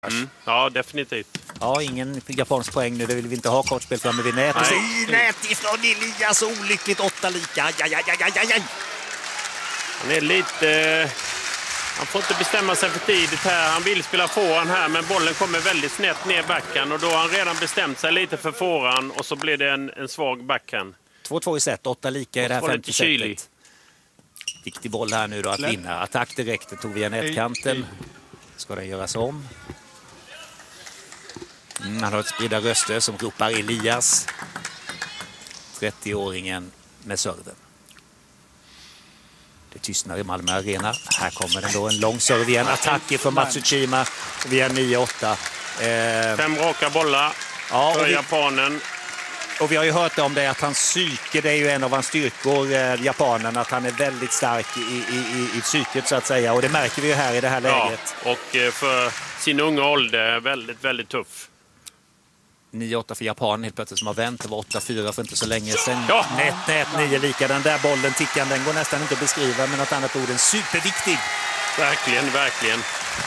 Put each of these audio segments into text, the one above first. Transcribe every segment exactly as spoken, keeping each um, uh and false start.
Mm. Ja, definitivt. Ja, ingen japansk poäng nu. Det vill vi inte ha. Kortspel framme vid nät. Och så i nät ifrån Elias. Olyckligt. Åtta lika. Aj, aj, aj, aj, aj. Han är lite... Han får inte bestämma sig för tidigt här. Han vill spela forehand här, men bollen kommer väldigt snett ner backhand. Och då har han redan bestämt sig lite för forehand. Och så blir det en, en svag backhand. två två i set. Åtta lika i det här femte setet. Viktig boll här nu då att vinna. Attack direkt. Det tog via nätkanten. Ska den göras om? Mm, han har ett spridda röster som ropar Elias. trettioåringen med serven. Det tystnar i Malmö Arena. Här kommer den då en lång serve igen. Attack från Matsushima via nio åtta. Eh... Fem raka bollar ja, för vi... japanen. Och vi har ju hört om det att hans psyke, det är ju en av hans styrkor, eh, japanen, att han är väldigt stark i, i, i, i psyket så att säga. Och det märker vi ju här i det här läget. Ja, och eh, för sin unga ålder väldigt, väldigt tuff. nio åtta för Japan helt plötsligt som har vänt. Det var åtta fyra för inte så länge sedan. Ja. Nät, nät, nio lika. Den där bollen tickan, den går nästan inte att beskriva med något annat ord. En superviktig. Verkligen, verkligen.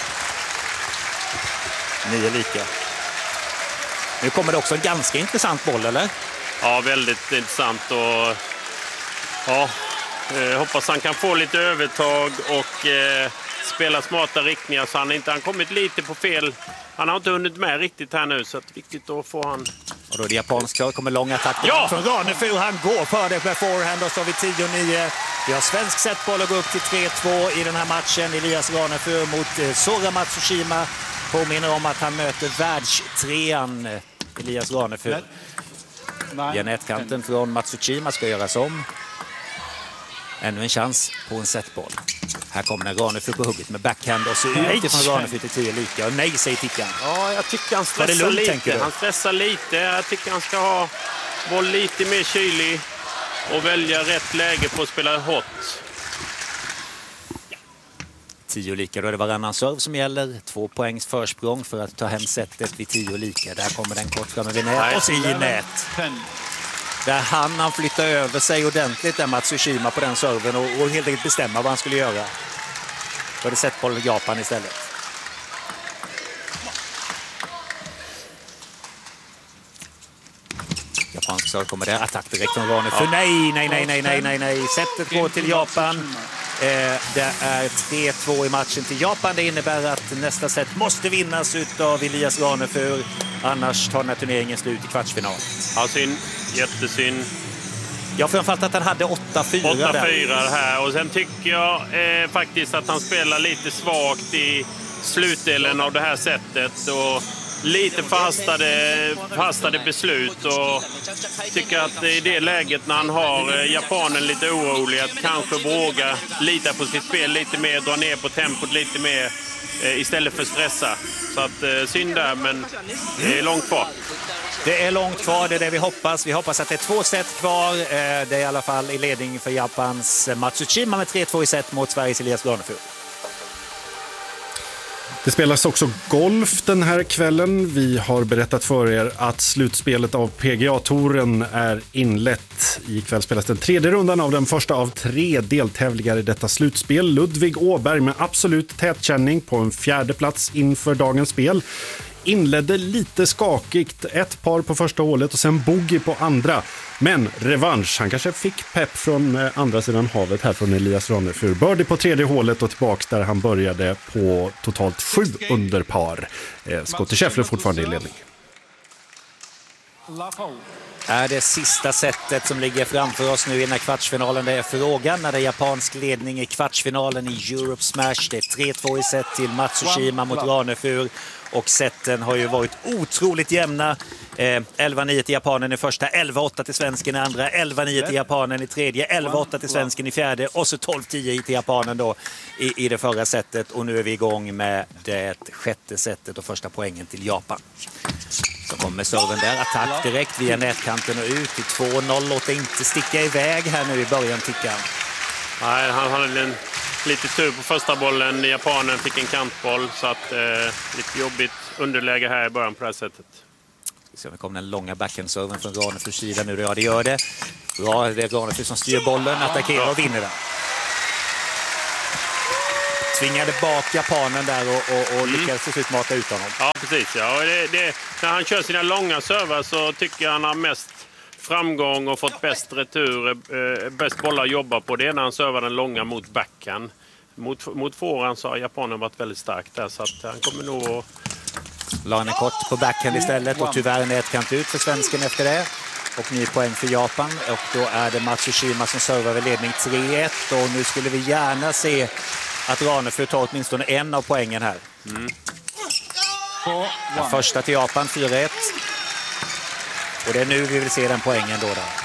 Nio lika. Nu kommer det också en ganska intressant boll, eller? Ja, väldigt intressant. Och ja, eh, hoppas han kan få lite övertag och eh, spela smarta riktningar så han inte han kommit lite på fel. Han har inte hunnit med riktigt här nu, så att viktigt då får han... Och då är det japansk kör, kommer långa attack ja! från Ranefur. Han går för det med forehand och så har vi tio nio. Vi har svensk setboll och går upp till tre två i den här matchen. Elias Ranefur mot eh, Sora Matsushima. Påminner om att han möter världstrean eh, Elias Ranefur. Via nätkanten från Matsushima ska göras om. Ännu en chans på en setboll. Här kommer en Ranefur på hugget med backhand och så ut ifrån Ranefur till tio lika. Och nej, säger tickan. Ja, jag tycker han stressar lugnt, lite. Han stressar lite. Jag tycker han ska ha boll lite mer kylig och välja rätt läge på att spela hot. Tio lika, då är det varannan serve som gäller. Två poängs försprång för att ta hem setet vid tio lika. Där kommer den kort framme vid nät. Nej. Och så i nät. Där han, han flyttar över sig ordentligt där Matsushima på den serven och, och helt enkelt bestämma vad han skulle göra. Då är det sett på Japan istället. Japansk serve kommer där. Attack direkt från Ranefur. Ja. Nej, nej, nej, nej, nej, nej, nej. Sättet går till Japan. Eh, det är tre två i matchen till Japan. Det innebär att nästa set måste vinnas av Elias Ranefur. Annars tar den här turneringen slut i kvartsfinal. Ja, synd. Jättesynd. Jag framförallt att han hade åtta fyra åtta fyra här. Och sen tycker jag eh, faktiskt att han spelar lite svagt i slutdelen av det här sättet. Och lite förhastade, förhastade beslut. Och tycker att i det läget när han har eh, japanen lite orolig att kanske våga lita på sitt spel lite mer, dra ner på tempot lite mer eh, istället för stressa. Så att eh, synd där, men det är långt kvar. Det är långt kvar, det är det vi hoppas. Vi hoppas att det är två set kvar. Det är i alla fall i ledning för Japans Matsushima med tre två i set mot Sveriges Elias Ranefur. Det spelas också golf den här kvällen. Vi har berättat för er att slutspelet av P G A-touren är inlett. Ikväll spelas den tredje rundan av den första av tre deltävlingar i detta slutspel. Ludvig Åberg med absolut tätkänning på en fjärde plats inför dagens spel. Inledde lite skakigt, ett par på första hålet och sen bogey på andra. Men revansch, han kanske fick pepp från andra sidan havet här från Elias Ranefur. Birdie på tredje hålet och tillbaks där han började på totalt sju under par. Eh, Scottie Scheffler fortfarande i ledning. Är det sista setet som ligger framför oss nu i den här kvartsfinalen? Det är frågan när det är japansk ledning i kvartsfinalen i Europe Smash. Det är tre två i set till Matsushima mot Ranefur. Och seten har ju varit otroligt jämna. Eh, elva nio till japanen i första, elva åtta till svensken i andra, elva nio till japanen i tredje, elva åtta till svensken i fjärde och så tolv tio till japanen då i, i det förra setet. Och nu är vi igång med det sjätte setet och första poängen till Japan. Så kommer serven där, attack direkt via nätkanten och ut till två noll. Låt inte sticka iväg här nu i början, tickan. Nej, han hade en lite tur på första bollen. Japanen fick en kantboll så att eh, lite jobbigt underläge här i början på det här sättet. Så vi kommer den långa backhandserven från Ranefurs sida nu. Ja, det gör det. Bra, det är Ranefur som styr bollen, attackerar och vinner den. tvingade bak japanen där och, och, och Mm. lyckades till slut mata ut honom. Ja, precis. Ja. Och det, det, när han kör sina långa servar så tycker jag han har mest framgång och fått bäst retur, eh, bäst bollar att jobba på. Det är när han servar den långa mot backhand. Mot, mot forehand så har japanen varit väldigt stark där, så att han kommer nog att... La en kort på backhand istället och tyvärr nätkant ut för svensken efter det. Och ny poäng för Japan, och då är det Matsushima som servar vid ledning tre ett, och nu skulle vi gärna se att Ranefur tar åtminstone en av poängen här. Mm. Den första till Japan, fyra ett. Och det är nu vi vill se den poängen då. Där.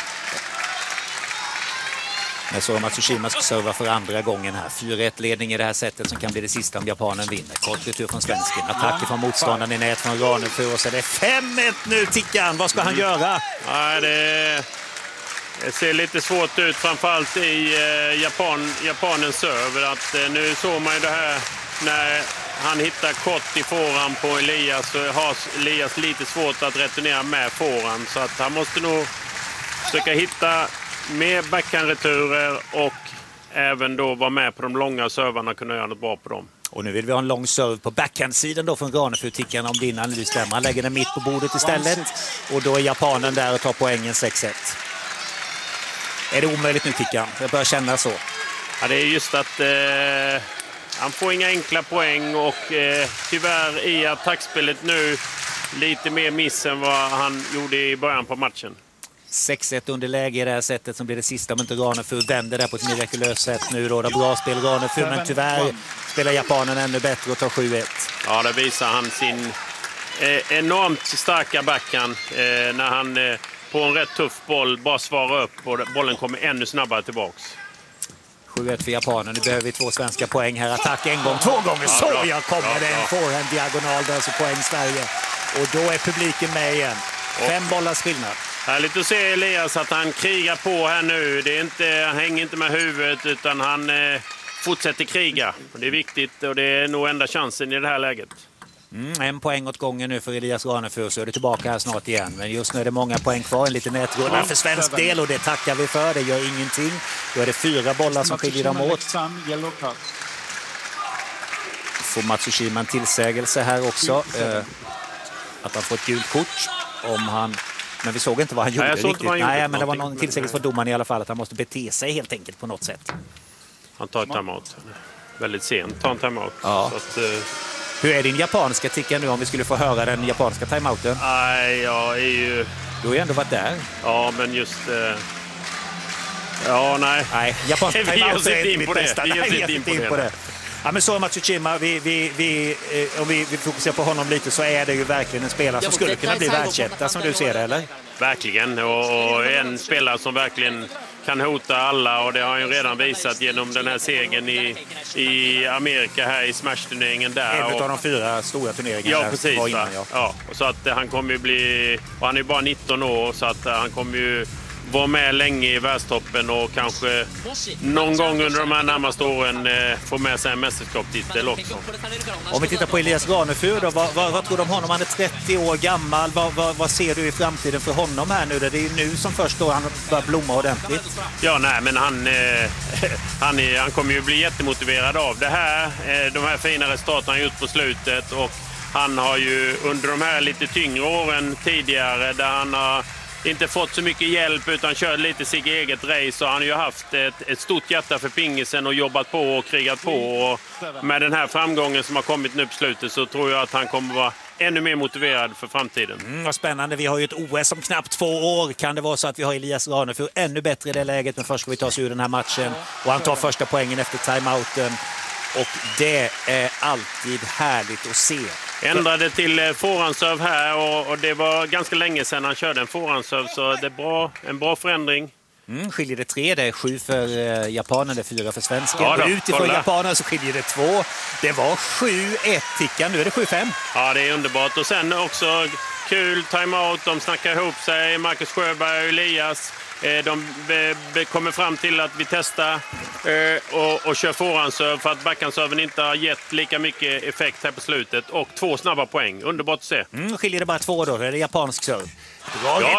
Men så Matsushima ska serva för andra gången här. fyra ett ledning i det här sättet som kan bli det sista om japanen vinner. Kort retur från svensken. Attacker från motståndaren i nät från Ranefur, och så är det fem ett nu, Tickan. Vad ska han göra? Ja, det, det ser lite svårt ut, framförallt i eh, Japan, japanens server. Att, eh, nu såg man ju det här när han hittar kort i forehand på Elias, så har Elias lite svårt att returnera med forehand. Så att han måste nog försöka hitta mer backhandreturer och även då vara med på de långa servarna och kunna göra något bra på dem. Och nu vill vi ha en lång serve på backhandsidan då från Ranefur, Tickan, om din analys stämmer. Han lägger den mitt på bordet istället, och då är japanen där och tar poängen sex ett. Är det omöjligt nu, Tickan? Jag börjar känna så. Ja, det är just att eh, han får inga enkla poäng, och eh, tyvärr i attackspelet nu lite mer miss än vad han gjorde i början på matchen. sex ett underläge i det här sättet som blir det sista om inte Ranefur vänder där på ett mirakulöst sätt nu då. Det bra spel Ranefur, men tyvärr spelar japanen ännu bättre och tar sju ett. Ja, det visar han sin eh, enormt starka backhand eh, när han eh, på en rätt tuff boll bara svarar upp och bollen kommer ännu snabbare tillbaks. sju ett för japanen. Nu behöver vi två svenska poäng här. Attack en gång, två gånger. Så bra. jag kommer Ja, det en bra. forehand diagonal där, så poäng Sverige. Och då är publiken med igen. Fem bollars skillnad. Härligt att se Elias att han krigar på här nu. Det är inte, han hänger inte med huvudet, utan han eh, fortsätter kriga. Och det är viktigt, och det är nog enda chansen i det här läget. Mm, en poäng åt gången nu för Elias Ranefur, så är det tillbaka här snart igen. Men just nu är det många poäng kvar, en liten nätrulla för svensk del, och det tackar vi för. Det gör ingenting. Då är det fyra bollar som skiljer dem åt. Får Matsushima en tillsägelse här också. Eh, att han får ett gult kort om han... Men vi såg inte vad han gjorde Nej, jag såg riktigt. inte vad han Nej, gjorde. men det var någon tillsägelse för domaren i alla fall, att han måste bete sig helt enkelt på något sätt. Han tar ett timeout. Väldigt sent tar en timeout. Ja. Så att, eh, Hur är din japanska, Ticka, nu om vi skulle få höra den japanska timeouten? nej, jag är ju... Du har ju ändå varit där. Ja, men just... Eh, ja, nej. Nej, japanska Vi ger timeout oss är inte inte in mitt på det. bästa. Vi ger oss Nej, inte jag in på in det. på det. Ja, men så Matsushima, vi, vi, vi, eh, om vi, vi fokuserar på honom lite, så är det ju verkligen en spelare som skulle kunna bli världsetta, som du ser det, eller? Verkligen, och, och en spelare som verkligen kan hota alla, och det har han ju redan visat genom den här segern i, i Amerika här i Smash-turneringen där. En och, av de fyra stora turneringarna. Ja, där precis. var innan, Va? ja. Ja, och så att han kommer ju bli... Och han är ju bara nitton år, så att han kommer ju vara med länge i världstoppen och kanske någon gång under de här närmaste åren eh, få med sig en mästerskapstitel också. Om vi tittar på Elias Ranefur då, vad, vad, vad tror du om honom? Han är trettio år gammal. Vad, vad, vad ser du i framtiden för honom här nu? Det är ju nu som först då han börjar blomma ordentligt. Ja, nej, men han, eh, han, är, han kommer ju bli jättemotiverad av det här. Eh, de här fina resultaten han gjort på slutet, och han har ju under de här lite tyngre åren tidigare, där han har inte fått så mycket hjälp utan kört lite sitt eget race, och han har ju haft ett, ett stort hjärta för pingisen och jobbat på och krigat på, och med den här framgången som har kommit nu på slutet så tror jag att han kommer vara ännu mer motiverad för framtiden. Mm, vad spännande. Vi har ju ett O S om knappt två år. Kan det vara så att vi har Elias Ranefur ännu bättre i det läget? Men först ska vi ta oss ur den här matchen, och han tar första poängen efter timeouten, och det är alltid härligt att se. Ändrade till forehandserve här, och, och det var ganska länge sedan han körde en forehandserve, så det är bra, en bra förändring. Mm, skiljer det tre, det är sju för eh, japanen, det är fyra för svensken. Ja då, och utifrån kolla. japanen så skiljer det två. Det var sju ett, Tickan, nu är det sju fem. Ja, det är underbart. Och sen också kul timeout, de snackar ihop sig, Marcus Sjöberg och Elias. Eh, de be, be, kommer fram till att vi testar eh, och, och kör forehandserve, för att backhandserven inte har gett lika mycket effekt här på slutet. Och två snabba poäng, underbart att se. Mm, skiljer det bara två då, det är det japansk serve. Bra Ja då. retur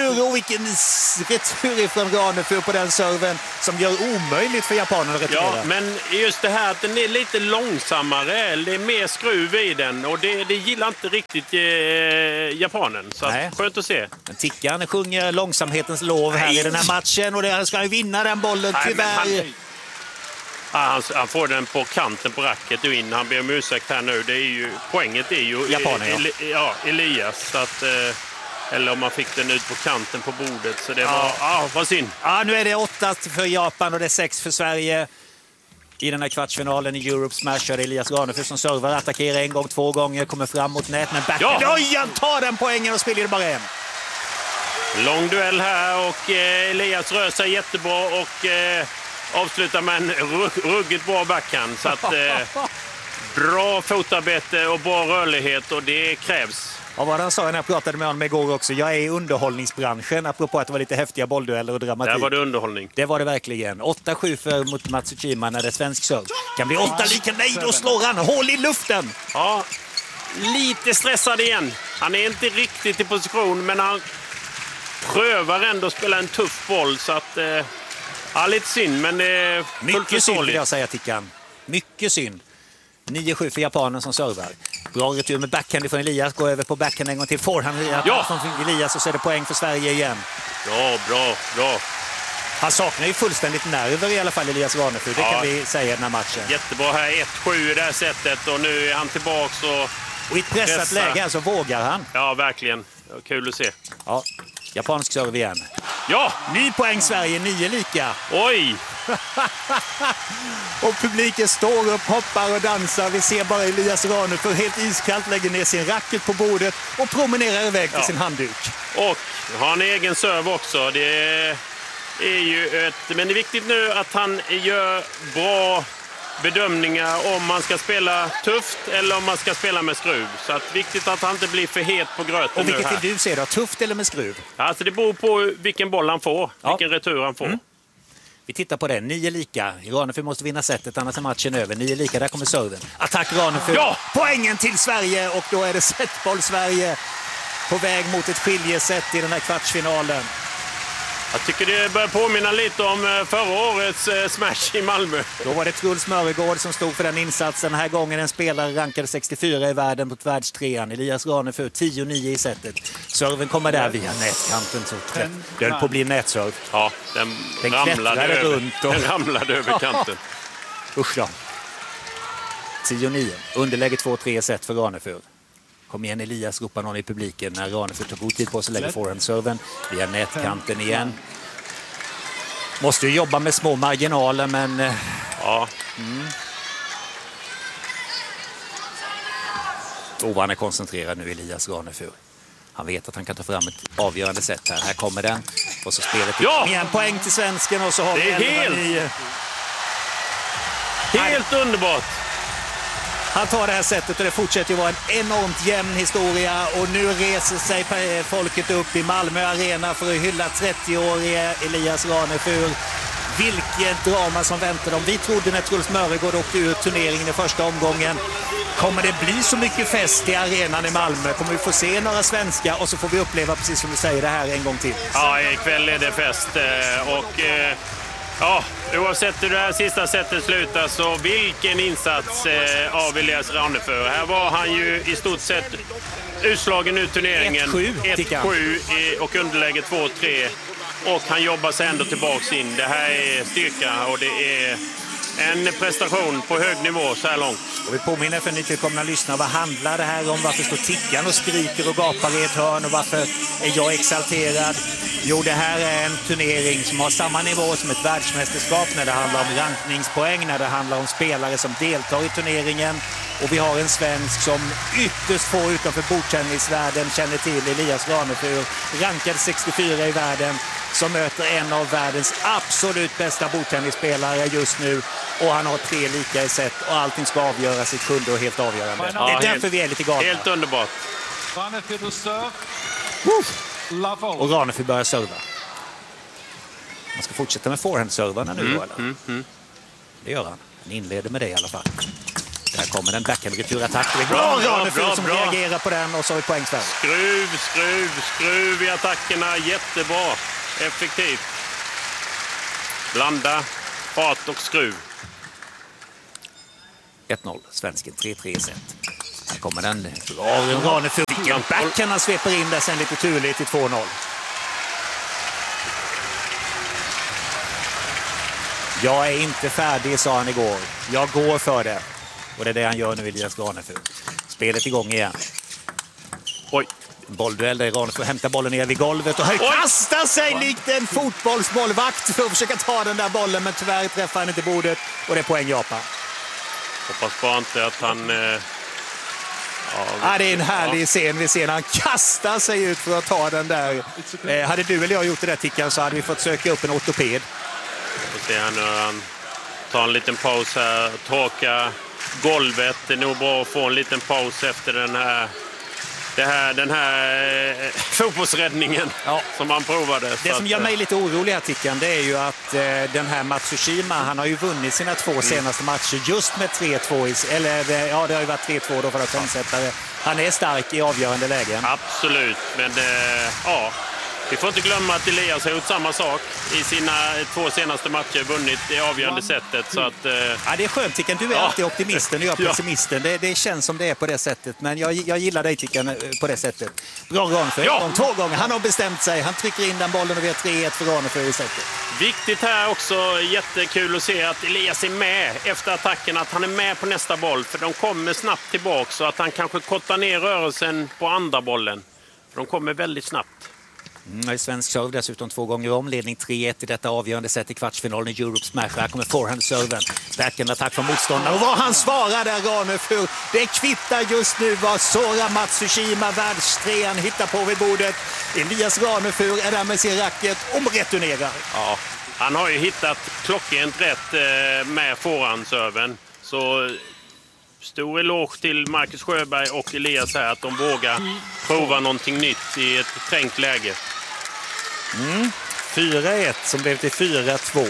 retur och vilken retur ifrån Ranefur på den serven som gör omöjligt för japanen att returera. Ja, men just det här att den är lite långsammare, det är mer skruv i den och det, det gillar inte riktigt eh, japanen. Så att, skönt att se. Men Tickan sjunger långsamhetens lov här Nej. i den här matchen och han ska ju vinna den bollen, Nej, tyvärr. Han, han, han får den på kanten på racket och in. Han ber om ursäkt här nu. Det är ju, poänget är ju japanen, ja. ja, Elias. Så att, eh, eller om man fick den ut på kanten på bordet. Så det var, ja, ah, vad synd. Ja, nu är det åtta för Japan och det är sex för Sverige. I den här kvartsfinalen i Europe Smash är det Elias Ranefur som servar, attackerar en gång, två gånger, kommer fram mot nät, men backen, ja. Oj, han tar den poängen och spelar det bara en. Lång duell här och eh, Elias rör sig jättebra och eh, avslutar med en ruggigt bra backhand. Så att, eh, bra fotarbete och bra rörlighet och det krävs. Och vad han sa när jag pratade med honom igår också, jag är i underhållningsbranschen, apropå att det var lite häftiga bolldueller och dramatik. Där var det underhållning. Det var det verkligen. åtta sju för mot Matsushima när det är svensk serv. Kan bli åtta lika, nej, då slår han hål i luften. Ja, lite stressad igen. Han är inte riktigt i position, men han prövar ändå att spela en tuff boll. Så att, eh, ja, lite synd, men det är mycket synd vill jag säga, Tickan. Mycket synd. nio sju för japanen som servar. Bra retur med backhand från Elias. Går över på backhand en gång till. Forehand ja. från Elias och så är det poäng för Sverige igen. Bra, bra, bra. Han saknar ju fullständigt nerver i alla fall, Elias Ranefur. Det ja. kan vi säga i den här matchen. Jättebra här. ett sju i det här sättet och nu är han tillbaks och... Och i ett pressat pressa. läge här så vågar han. Ja, verkligen. Kul att se. Ja, japansk serv igen. Ja! Ny poäng Sverige, nio lika. Oj! Och publiken står upp, hoppar och dansar. Vi ser bara Elias Ranefur helt iskallt lägger ner sin racket på bordet och promenerar iväg till ja. sin handduk. Och har en egen serv också. Det är ju ett... Men det är viktigt nu att han gör bra bedömningar om man ska spela tufft eller om man ska spela med skruv. Så att viktigt att han inte blir för het på gröten. Och vilket vill du se då? Tufft eller med skruv? Alltså det beror på vilken boll han får. Ja. Vilken retur han får. Mm. Vi tittar på det. Nio lika. Ranefur måste vinna setet, annars är matchen över. Nio lika, där kommer serven. Attack Ranefur. Ja! Poängen till Sverige och då är det setboll Sverige på väg mot ett skiljeset i den här kvartsfinalen. Jag tycker det börjar påminna lite om förra årets smash i Malmö. Då var det Truls Mörregård som stod för den insatsen. Den här gången en spelare rankade sextiofyra i världen mot världstrean. Elias Ranefur tio nio i setet. Serven kommer där via nätkanten. Så träff. Det höll på att bli nätserv. Ja, den, den ramlade, över, runt och... den ramlade över kanten. Usch då. tio nio. Underläge två tre i set för Ranefur. Kom igen Elias, ropar någon i publiken när Ranefur tar god tid på sig, lägger forehandserven via nätkanten igen. Måste ju jobba med små marginaler, men... Ja. Mm. Oh, han är koncentrerad nu, Elias Ranefur. Han vet att han kan ta fram ett avgörande sätt här. Här kommer den. Och så spelet till ja! en poäng till svensken och så har det vi är helt, helt underbart. Han tar det här sättet och det fortsätter ju vara en enormt jämn historia och nu reser sig folket upp i Malmö Arena för att hylla trettioårige Elias Ranefur. Vilket drama som väntar dem. Vi trodde när Truls Mörregård åkte ur turneringen i första omgången. Kommer det bli så mycket fest i arenan i Malmö? Kommer vi få se några svenska och så får vi uppleva, precis som du säger, det här en gång till? Ja, ikväll är det fest och... Ja, oavsett hur det här sista sättet slutar så vilken insats eh, av Elias Ranefur. Här var han ju i stort sett utslagen ur turneringen. ett sju och underläge två tre. Och han jobbar sig ändå tillbaks in. Det här är styrka och det är en prestation på hög nivå så här långt. Och vi påminner för nytillkomna lyssnare, vad handlar det här om? Varför står Tickan och skriker och gapar i ett hörn och varför är jag exalterad? Jo, det här är en turnering som har samma nivå som ett världsmästerskap när det handlar om rankningspoäng, när det handlar om spelare som deltar i turneringen. Och vi har en svensk som ytterst få utanför bordtennisvärlden känner till, Elias Ranefur, rankad sextiofyra i världen, som möter en av världens absolut bästa bordtennisspelare just nu. Och han har tre lika i set och allting ska avgöras i ett sjunde och helt avgörande. Ja, det är därför helt, vi är lite galna. Helt underbart. Och Ranefur börjar serva. Man ska fortsätta med forehand-servarna nu, mm, eller? Mm, mm. Det gör han. Han inleder med det i alla fall. Där kommer en backhand-returattack. Det är bra, bra, Ranefur bra, som bra. reagerar på den och så har vi poäng Sverige. Skruv, skruv, skruv i attackerna. Jättebra. Effektivt. Blanda, fart och skruv. ett noll. Svensken tre tre i set. Här kommer den. Bra, Ranefur. Vilken backhand han sveper in där sen lite turligt till två noll. Jag är inte färdig, sa han igår. Jag går för det. Och det är det han gör nu, Elias Ranefur. Spelet igång igen. Oj. Bollduell där Ranefur hämtar bollen ner vid golvet och han kastar sig likt en fotbollsmålvakt för att försöka ta den där bollen, men tyvärr träffar han inte bordet och det är poäng Japan. Hoppas bara inte att han... Eh... Ja, ja, det är en härlig scen vi ser när han kastar sig ut för att ta den där. Eh, hade du eller jag gjort det där, Tickan, så hade vi fått söka upp en ortoped. Och se här nu, han tar en liten paus här, torka golvet. Det är nog bra att få en liten paus efter den här, det här, den här eh, fotbollsräddningen ja. som han provade. Det som att, gör mig lite orolig här, Tickan, det är ju att eh, den här Matsushima, han har ju vunnit sina två mm. senaste matcher just med tre två, eller ja, det har ju varit tre två då för att trendsättare. Han är stark i avgörande lägen. Absolut, men eh, ja... Vi får inte glömma att Elias har gjort samma sak i sina två senaste matcher, vunnit det avgörande sättet. Så att, eh... ja, det är skönt, Tickan. Du är ja. alltid optimisten och jag är pessimisten. Det, det känns som det är på det sättet. Men jag, jag gillar dig, Tickan, på det sättet. Bra Ranefur. Ja. Två gånger. Han har bestämt sig. Han trycker in den bollen och vi har tre ett för Ranefur i sättet. Viktigt här också, jättekul att se att Elias är med efter attacken. Att han är med på nästa boll. För de kommer snabbt tillbaka så att han kanske kortar ner rörelsen på andra bollen. För de kommer väldigt snabbt. Mm, svensk serve dessutom två gånger om. Ledning tre ett i detta avgörande set i kvartsfinalen i Europe Smash. Här kommer forehand-serven. Backhand-attack från motståndaren. Och vad han svarar där, Ranefur. Det kvittar just nu vad Sora Matsushima, världstrean, hittar på vid bordet. Elias Ranefur är där med sin racket och returnerar. Ja, han har ju hittat klockrent rätt med forehand-serven. Så... Stor eloge till Marcus Sjöberg och Elias här att de vågar prova någonting nytt i ett trängt läge. Mm. fyra ett som blev till fyra två.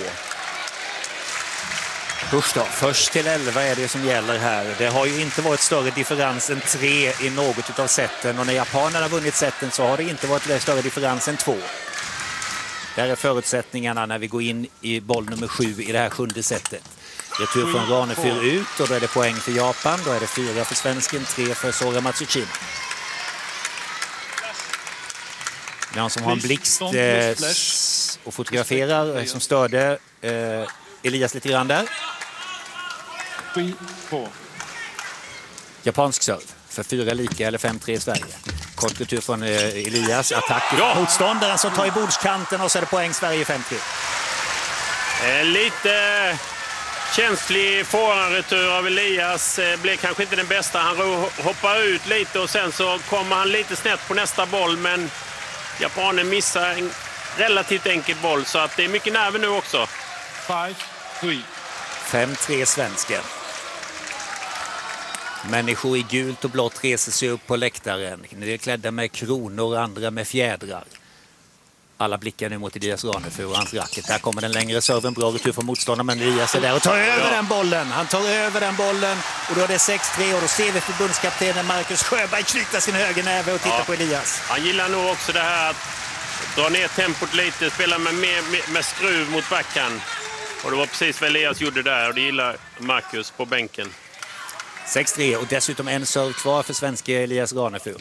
Usch då, först till elva är det som gäller här. Det har ju inte varit större differens än tre i något av sätten. Och när japanerna har vunnit sätten så har det inte varit större differens än två. Där är förutsättningarna när vi går in i boll nummer sju i det här sjunde sättet. Retur från Ranefur ut och då är det poäng för Japan. Då är det fyra för svensken, tre för Sora Matsushima. Någon som har en blixt eh, och fotograferar som störde eh, Elias lite grann där. Japansk serve för fyra lika eller fem tre i Sverige. Kort retur från eh, Elias. Attack ja. motståndaren som tar i bordskanten och så är det poäng Sverige fem tre. Eh, lite... Känslig forehandretur av Elias eh, blev kanske inte den bästa. Han hoppar ut lite och sen så kommer han lite snett på nästa boll. Men japanen missar en relativt enkel boll så att det är mycket nerver nu också. fem tre svensken. Människor i gult och blått reser sig upp på läktaren. De är klädda med kronor och andra med fjädrar. Alla blickar nu mot Elias Ranefur och hans racket. Där kommer den längre serven, bra retur från motståndaren, men Elias är där och tar över den bollen. Han tar över den bollen och då är det sex tre och då ser vi förbundskaptenen Marcus Sjöberg knyta sin högernäve och titta ja. på Elias. Han gillar nog också det här att dra ner tempot lite, spela med, med, med skruv mot backhand. Och det var precis vad Elias gjorde där och det gillar Marcus på bänken. sex tre och dessutom en serve kvar för svenska Elias Ranefur.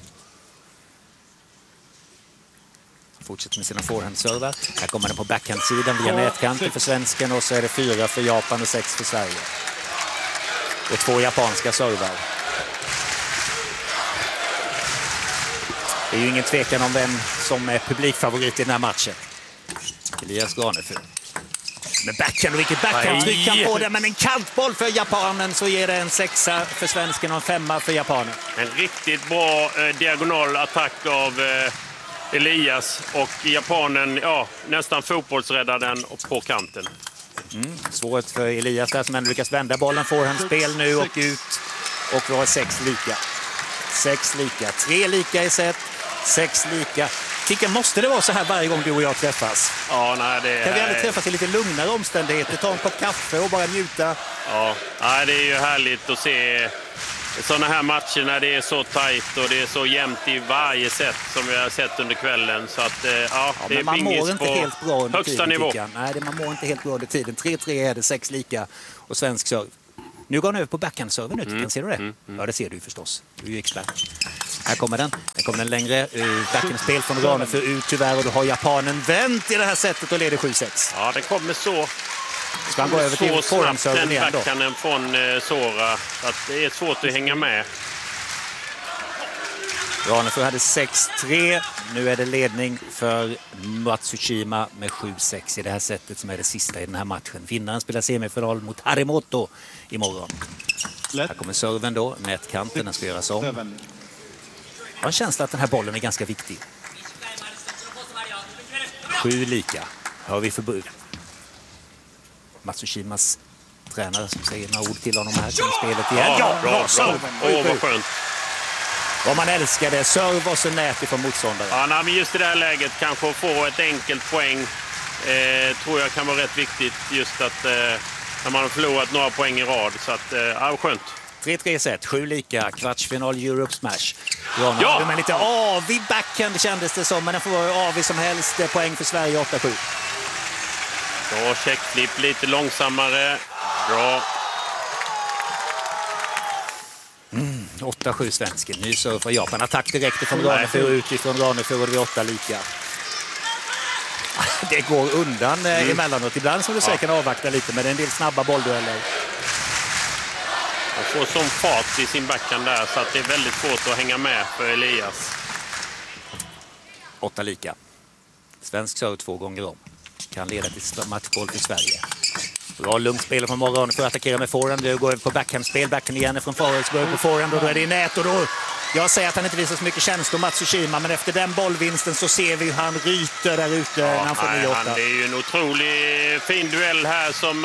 Fortsätter med sina forehandserver. Här kommer den på backhandsidan via nätkanten för svensken och så är det fyra för Japan och sex för Sverige. Och två japanska server. Det är ju ingen tvekan om vem som är publikfavorit i den här matchen. Elias Ranefur. Med backhand och vilket backhandtryck han får det, men en kantboll för japanen så ger det en sexa för svensken och en femma för japanen. En riktigt bra eh, diagonal attack av eh, Elias och japanen, ja, nästan fotbollsräddar den på kanten. Mm, svårt för Elias där som ändå lyckas vända bollen, får han spel nu och ut och vi har sex lika. Sex lika, tre lika i set, sex lika. Tickan, måste det vara så här varje gång du och jag träffas? Ja, nej, det Kan vi är... aldrig träffas i lite lugnare omständigheter? Ta en kopp kaffe och bara njuta? Ja, nej, det är ju härligt att se sådana här matcher när det är så tajt och det är så jämnt i varje set som vi har sett under kvällen. Så att, ja, Ja, det är men man mår inte på helt bra under högsta tiden, nivå. Tickan. Nej, det, man mår inte helt bra under tiden. tre tre är det, sex lika och svensk serv. Nu går han över på backhand-serven nu, Tickan. Ser du det? Mm, mm. Ja, det ser du förstås. Du är ju expert. Här kommer den. Här kommer den längre. Uh, Backhand-spel från Ranefur ut tyvärr och då har japanen vänt i det här sättet och leder sju sex. Ja, det kommer så. Ska han gå över till så forehand-serven snabbt igen den då? backhanden från eh, Sora. Att det är svårt att hänga med. Ranefur hade sex tre. Nu är det ledning för Matsushima med sju sex i det här sättet som är det sista i den här matchen. Vinnaren spelar semifinal mot Harimoto imorgon. Här kommer serven då, nätkanten, den ska göras om. Jag har en känsla att den här bollen är ganska viktig. Sju lika har vi förbud. Matsushimas tränare som säger några ord till honom här till spelet igen. Ja, bra, bra. serven. Åh, vad skönt. Vad man älskar det, serv och så nät ifrån motståndare. Ja, nej, men just i det här läget kanske att få ett enkelt poäng eh, tror jag kan vara rätt viktigt. Just att eh, när man har förlorat några poäng i rad. Så att, eh, ja, skönt. tre tre set, sju lika, kvartsfinal Europe Smash. Ronald, Ja! med lite avig backhand kändes det som, men den får vara avig som helst. Det är poäng för Sverige, åtta sju. Bra checkflip, lite långsammare. Bra. Mm, åtta sju svensken. Ny serve för Japan. Attack direkt från Ranefur utifrån Ranefur och det blir åtta lika. Det går undan mm. emellanåt. Ibland som du säger kan avvakta lite, men det är en del snabba bolldueller. Och får sån fart i sin backhand där så att det är väldigt svårt att hänga med för Elias. Åtta lika. Svensk serve två gånger om. Kan leda till matchboll för Sverige. Bra lugnt spel från morgonen för att attackera med forehand. Nu går över på backhandspel. Backhand igen från Forwards. Går över på forehand och då är det i nät. Och då, jag säger att han inte visar så mycket känslor, Matsushima. Men efter den bollvinsten så ser vi hur han ryter där ute Ja, när han får nio åtta. Det är ju en otrolig fin duell här som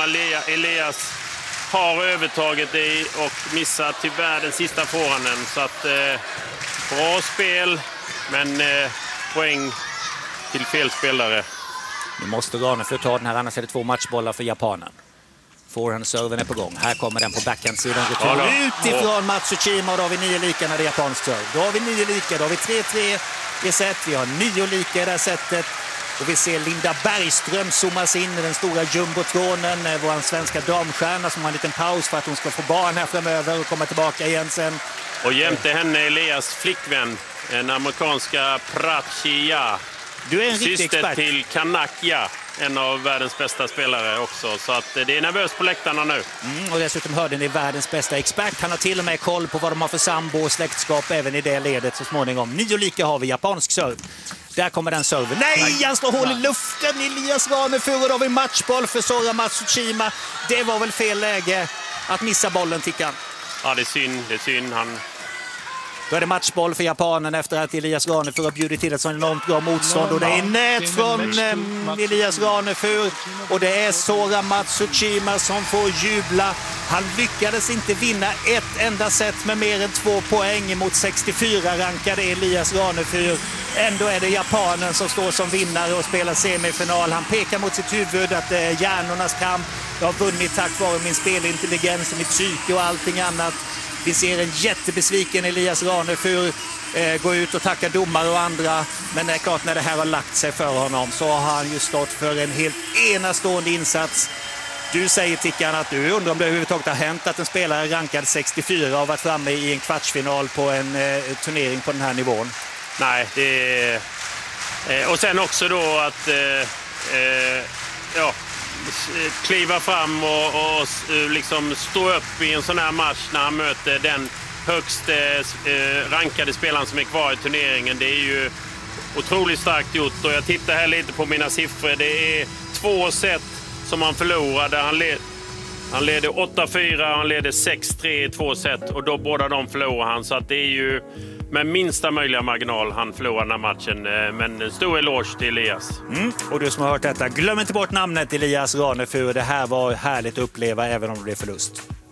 Elias har övertaget i och missar tyvärr den sista forehanden. Så att eh, bra spel, men eh, poäng till fel spelare. Nu måste Ranefur ta den här, annars är det två matchbollar för japanen. Forehand-serven är på gång. Här kommer den på backhandsidan. Ja, utifrån Matsushima och då har vi nio lika när det är japansk serve. Då har vi nio lika, då har vi tre tre i set. Vi har nio lika i det här sättet. Och vi ser Linda Bergström zoomas in i den stora jumbotronen. Vår svenska damstjärna som har en liten paus för att hon ska få barn här framöver och komma tillbaka igen sen. Och jämte henne Elias flickvän, den amerikanska Prachia. Du är en riktig syster expert. till Kanakya, en av världens bästa spelare också. Så att det är nervöst på läktarna nu. Mm, och dessutom hörde ni världens bästa expert. Han har till och med koll på vad de har för sambo och släktskap även i det ledet så småningom. Nio lika har vi, japansk serve. Där kommer den serven. Nej, han slår hål i luften. Elias Ranefur och då har vi matchboll för Sora Matsushima. Det var väl fel läge att missa bollen, Tickan. Ja, det är synd. Det är synd. Han... Då är det matchboll för japanen efter att Elias Ranefur har bjudit till ett så enormt bra motstånd. Och det är nät från eh, Elias Ranefur. Och det är Sora Matsushima som får jubla. Han lyckades inte vinna ett enda set med mer än två poäng mot sextiofyra-rankade Elias Ranefur. Ändå är det japanen som står som vinnare och spelar semifinal. Han pekar mot sitt huvud att det är hjärnornas kamp. Jag har vunnit tack vare min spelintelligens och mitt psyke och allting annat. Vi ser en jättebesviken Elias Ranefur eh, gå ut och tacka domare och andra. Men det är klart, när det här har lagt sig för honom så har han ju stått för en helt enastående insats. Du säger, Tickan, att du undrar om det överhuvudtaget har hänt att en spelare rankad sextiofyra har varit framme i en kvartsfinal på en eh, turnering på den här nivån. Nej, det är... Eh, och sen också då att... Eh, eh, ja... kliva fram och, och liksom stå upp i en sån här match när han möter den högst eh, rankade spelaren som är kvar i turneringen. Det är ju otroligt starkt gjort och jag tittar här lite på mina siffror. Det är två set som han förlorade. Han, led, han leder åtta fyra, han leder sex tre i två set och då båda de förlorar han. Så att det är ju med minsta möjliga marginal han förlorar den här matchen. Men en stor eloge till Elias. Mm. Och du som har hört detta, glöm inte bort namnet Elias Ranefur. Det här var härligt att uppleva även om det blev förlust.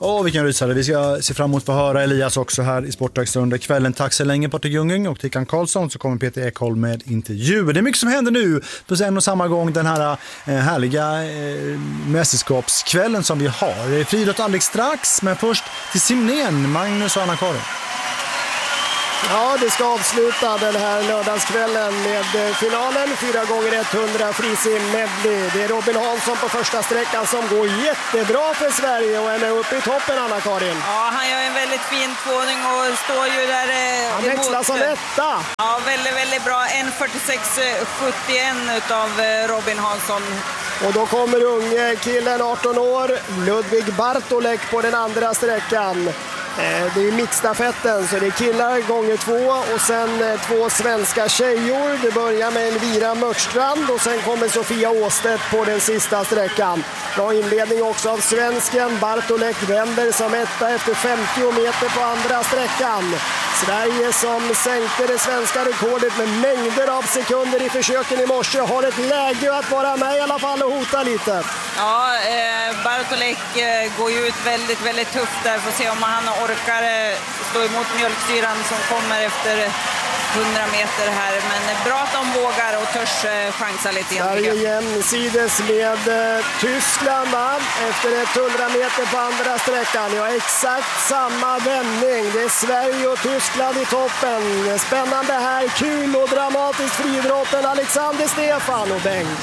Åh, vilken rysare. Vi ska se fram emot att få höra Elias också här i Sportdags under kvällen. Tack så länge Patrik Ljunggren, och Tickan Karlsson så kommer Peter Ekholm med intervjuer. Det är mycket som händer nu på en och samma gång den här eh, härliga eh, mästerskapskvällen som vi har. Det är friidrott alldeles strax, men först till simningen, Magnus och Anna-Karin. Ja, det ska avsluta den här lördagskvällen med finalen. fyra gånger hundra frisim medley. Det är Robin Hansson på första sträckan som går jättebra för Sverige och är med uppe i toppen, Anna-Karin. Ja, han gör en väldigt fin tvåning och står ju där eh, Han växlar som etta. Ja, väldigt, väldigt bra. en fyrtiosex sjuttioen utav Robin Hansson. Och då kommer unge killen, arton år, Ludvig Bartolek på den andra sträckan. Det är mixstafetten, så det är killar gånger två och sen två svenska tjejor. Det börjar med Elvira Mörstrand och sen kommer Sofia Åstedt på den sista sträckan. Bra inledning också av svensken. Bartolek vänder som etta efter femtio meter på andra sträckan. Sverige som sänkte det svenska rekordet med mängder av sekunder i försöken i morse har ett läge att vara med i alla fall och hota lite. Ja, eh, Bartolek eh, går ju ut väldigt, väldigt tufft där. Får se om han orkar eh, stå emot mjölksyran som kommer efter hundra meter här. Men bra att de vågar och törs eh, chansa lite igen. Sverige jämsides med eh, Tyskland, va? Efter hundra meter på andra sträckan. Ja, exakt samma vändning. Det är Sverige och Tyskland i toppen. Spännande här, kul och dramatiskt friidrotten. Alexander Stefan och Bengt.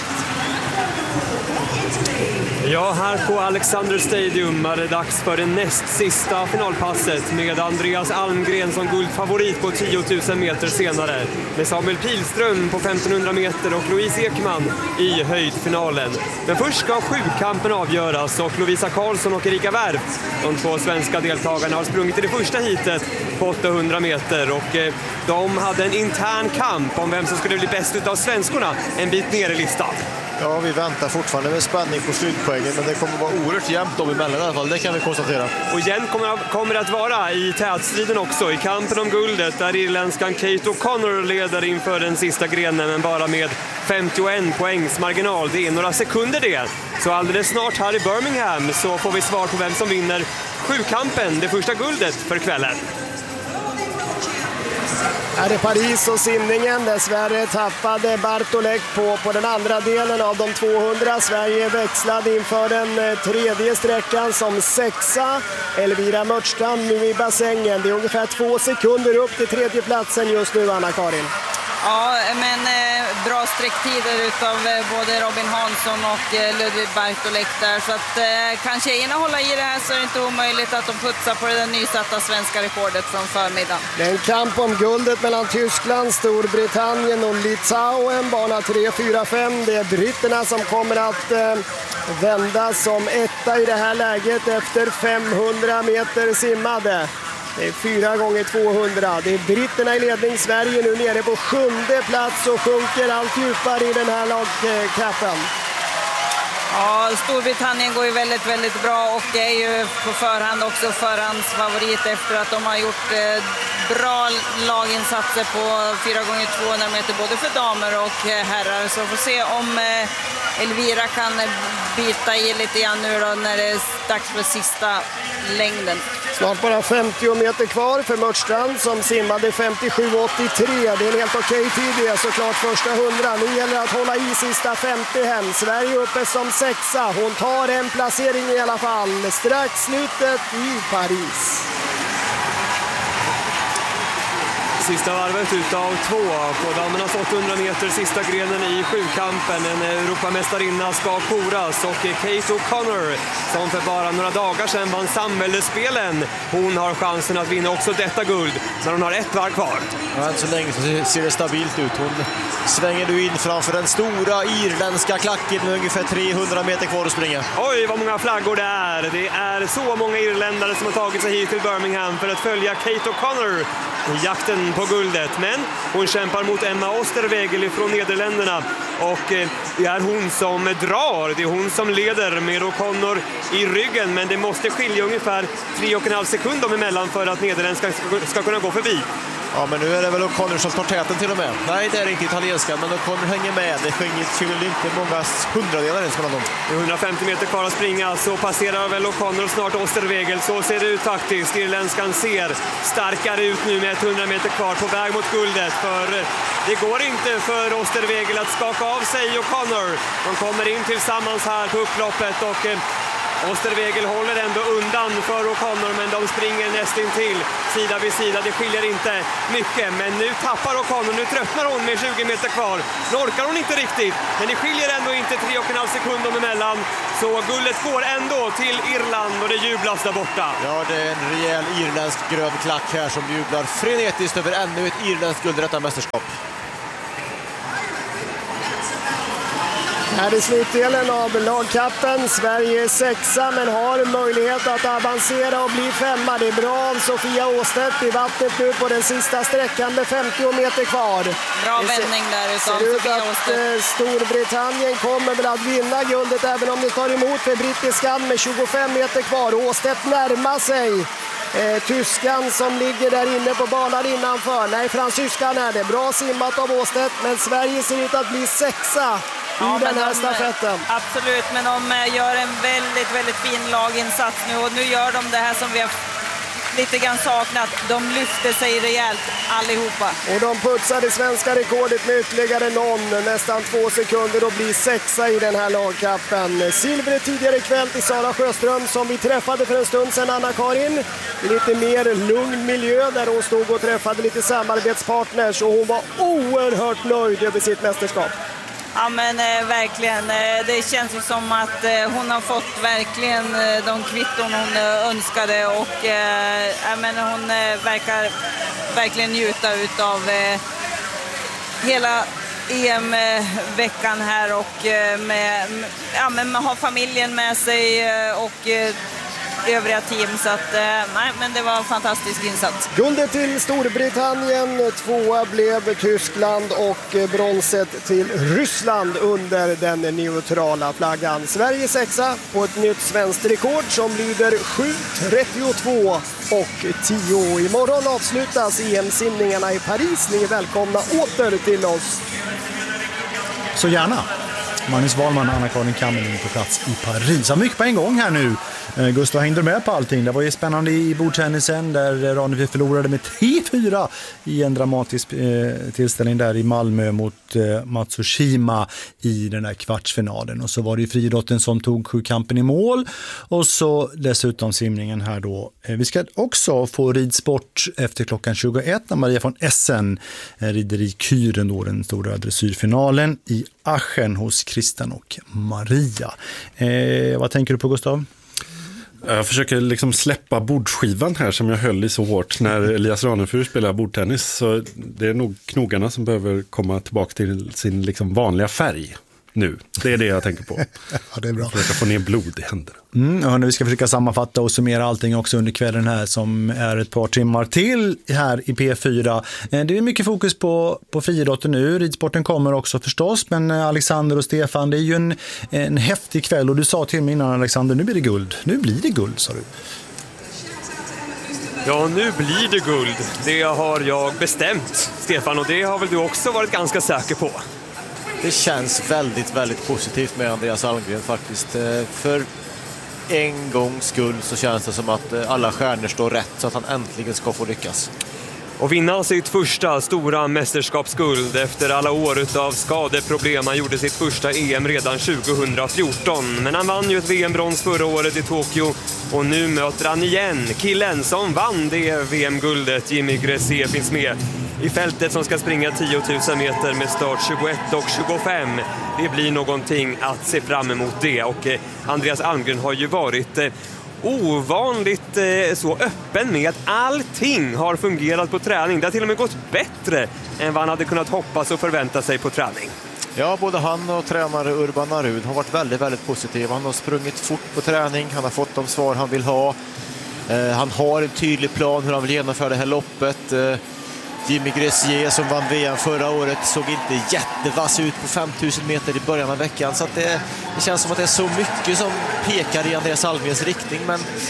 Ja, här på Alexander Stadium är det dags för det näst sista finalpasset med Andreas Almgren som guldfavorit på tio tusen meter senare. Med Samuel Pilström på femtonhundra meter och Louise Ekman i höjdfinalen. Men först ska sjukampen avgöras och Lovisa Karlsson och Erika Wärf, de två svenska deltagarna, har sprungit i det första heatet på åttahundra meter. Och eh, de hade en intern kamp om vem som skulle bli bäst utav svenskorna en bit ner i listan. Ja, vi väntar fortfarande med spänning på slutpoängen, men det kommer att vara oerhört jämnt dem emellan i alla fall, det kan vi konstatera. Och igen kommer, kommer det att vara i tätstriden också, i kampen om guldet, där irländskan Kate O'Connor leder inför den sista grenen, men bara med femtioen poängs marginal. Det är några sekunder det. Så alldeles snart här i Birmingham så får vi svar på vem som vinner sjukampen, det första guldet för kvällen. Här är Paris och simningen. Dessvärre tappade Bartolek på, på den andra delen av de tvåhundra. Sverige växlade inför den tredje sträckan som sexa. Elvira Mörstrand nu i bassängen. Det är ungefär två sekunder upp till tredje platsen just nu, Anna-Karin. Ja, men eh, bra sträcktider utav eh, både Robin Hansson och eh, Ludvig Bartolek där. Så att eh, kan tjejerna hålla i det här så är det inte omöjligt att de putsar på det nysatta svenska rekordet från förmiddagen. Det är en kamp om guldet mellan Tyskland, Storbritannien och Litauen. Bana tre, fyra, fem. Det är britterna som kommer att eh, vända som etta i det här läget efter femhundra meter simmade. Det är fyra gånger tvåhundra. Det är britterna i ledning. Sverige nu nere på sjunde plats och sjunker allt djupare i den här lagkappen. Ja, Storbritannien går ju väldigt, väldigt bra och är ju på förhand också förhandsfavorit efter att de har gjort eh, bra laginsatser på fyra gånger tvåhundra meter både för damer och eh, herrar. Så vi får se om eh, Elvira kan byta i lite grann nu då när det är dags för sista längden. Snart bara femtio meter kvar för Mörstrand som simmade femtiosju åttiotre. Det är en helt okej tid det, såklart första hundra. Nu gäller det att hålla i sista femtio hem. Sverige uppe som sexa. Hon tar en placering i alla fall. Strax slutet i Paris. Sista varvet utav två på damernas åttahundra meter, sista grenen i sjukampen. En Europamästarinna ska koras och Kate O'Connor som för bara några dagar sedan vann samhällsspelen. Hon har chansen att vinna också detta guld när hon har ett varv kvar. Ja, så länge så ser det stabilt ut. Hon svänger du in framför den stora irländska klacken med ungefär trehundra meter kvar att springa. Oj, vad många flaggor det är. Det är så många irländare som har tagit sig hit till Birmingham för att följa Kate O'Connor i jakten på guldet. Men hon kämpar mot Emma Osterwegel från Nederländerna och det är hon som drar. Det är hon som leder med O'Connor i ryggen, men det måste skilja ungefär tre och en halv sekund om emellan för att Nederländerna ska, ska kunna gå förbi. Ja, men nu är det väl O'Connor som tar täten till och med. Nej, det är inte italienska, men O'Connor hänger med. Det skiljer inte många hundradelar ens mellan dem. hundrafemtio meter kvar att springa, så passerar väl O'Connor snart Osterwegel. Så ser det ut faktiskt. Irländskan ser starkare ut nu med hundra meter kvar på väg mot guldet. För det går inte för Osterwegel att skaka av sig O'Connor. De kommer in tillsammans här på upploppet och Osterwegel håller ändå undan för O'Connor, men de springer nästintill sida vid sida. Det skiljer inte mycket, men nu tappar O'Connor. Nu tröttnar hon med tjugo meter kvar. Nu orkar hon inte riktigt, men det skiljer ändå inte tre och en halv sekund om emellan. Så guldet går ändå till Irland och det jublas där borta. Ja, det är en rejäl irländsk grön klack här som jublar frenetiskt över ännu ett irländskt guld i detta mästerskap. Här i slutdelen av lagkappen. Sverige är sexa men har möjlighet att avancera och bli femma. Det är bra av Sofia Åstedt i vattnet nu på den sista sträckan med femtio meter kvar. Bra vändning där utav Sofia Åstedt. Storbritannien kommer väl att vinna guldet även om det tar emot för brittiskan med tjugofem meter kvar. Åstedt närmar sig Eh, tyskan som ligger där inne på banan innanför. Nej, fransyskan är det. Bra simmat av Åstedt, men Sverige ser ut att bli sexa ja, i den här de, stafetten. Absolut, men de gör en väldigt, väldigt fin laginsats nu. Och nu gör de det här som vi har lite grann saknat. De lyfter sig rejält allihopa. Och de putsar det svenska rekordet med ytterligare någon, nästan två sekunder, och blir sexa i den här lagkappen. Silvret tidigare ikväll till Sara Sjöström som vi träffade för en stund sedan, Anna-Karin. I lite mer lugn miljö där hon stod och träffade lite samarbetspartners, och hon var oerhört nöjd över sitt mästerskap. Ja, men eh, verkligen. Eh, det känns ju som att eh, hon har fått verkligen eh, de kvitton hon eh, önskade, och eh, men hon eh, verkar verkligen njuta utav eh, hela E M-veckan här, och eh, med, ja, men ha familjen med sig eh, och eh, övriga team, så att eh, nej, men det var en fantastisk insats. Guldet till Storbritannien, tvåa blev Tyskland och bronset till Ryssland under den neutrala flaggan. Sverige sexa på ett nytt svenskt rekord som lyder sju trettiotvå och tio. Imorgon avslutas E M-simningarna i Paris. Ni är välkomna åter till oss. Så gärna. Magnus Wahlman och Anna-Karin Kammerlund på plats i Paris. Så mycket på en gång här nu. Gustav hängde med på allting. Det var ju spännande i bordtennisen där Ronneby förlorade med tre fyra i en dramatisk eh, tillställning där i Malmö mot eh, Matsushima i den där kvartsfinalen. Och så var det ju friidrotten som tog sjukampen i mål. Och så dessutom simningen här då. Eh, vi ska också få ridsport efter klockan tjugoett när Maria von Essen eh, rider i Kyren då, den stora dressyrfinalen i Aachen hos Christian och Maria. Eh, vad tänker du på, Gustav? Jag försöker liksom släppa bordskivan här som jag höll i så hårt när Elias Ranefur spelar bordtennis. Så det är nog knogarna som behöver komma tillbaka till sin liksom vanliga färg nu. Det är det jag tänker på. Ja, det är bra. Försöka få ner blod i händerna. Mm, hörni, vi ska försöka sammanfatta och summera allting också under kvällen här som är ett par timmar till här i P fyra. Det är mycket fokus på, på friidrotten nu. Ridsporten kommer också förstås, men Alexander och Stefan, det är ju en, en häftig kväll, och du sa till mig innan, Alexander, nu blir det guld. Nu blir det guld, sa du. Ja, nu blir det guld. Det har jag bestämt, Stefan, och det har väl du också varit ganska säker på. Det känns väldigt, väldigt positivt med Andreas Almgren faktiskt. För en gångs skull så känns det som att alla stjärnor står rätt så att han äntligen ska få lyckas. Och vinna sitt första stora mästerskapsguld efter alla år av skadeproblem. Han gjorde sitt första E M redan tjugohundrafjorton. Men han vann ju ett V M-brons förra året i Tokyo. Och nu möter han igen killen som vann det V M-guldet. Jimmy Gressier finns med i fältet som ska springa tio tusen meter med start tjugoett och tjugofem. Det blir någonting att se fram emot det. Och eh, Andreas Almgren har ju varit eh, ovanligt eh, så öppen med att allting har fungerat på träning. Det har till och med gått bättre än vad han hade kunnat hoppas och förvänta sig på träning. Ja, både han och tränare Urban Arud har varit väldigt, väldigt positiva. Han har sprungit fort på träning, han har fått de svar han vill ha. Eh, han har en tydlig plan hur han vill genomföra det här loppet. Eh, Jimmy Gressier som vann V M förra året såg inte jättevass ut på fem tusen meter i början av veckan. Så att det, det känns som att det är så mycket som pekar i Andreas Almgrens riktning. Men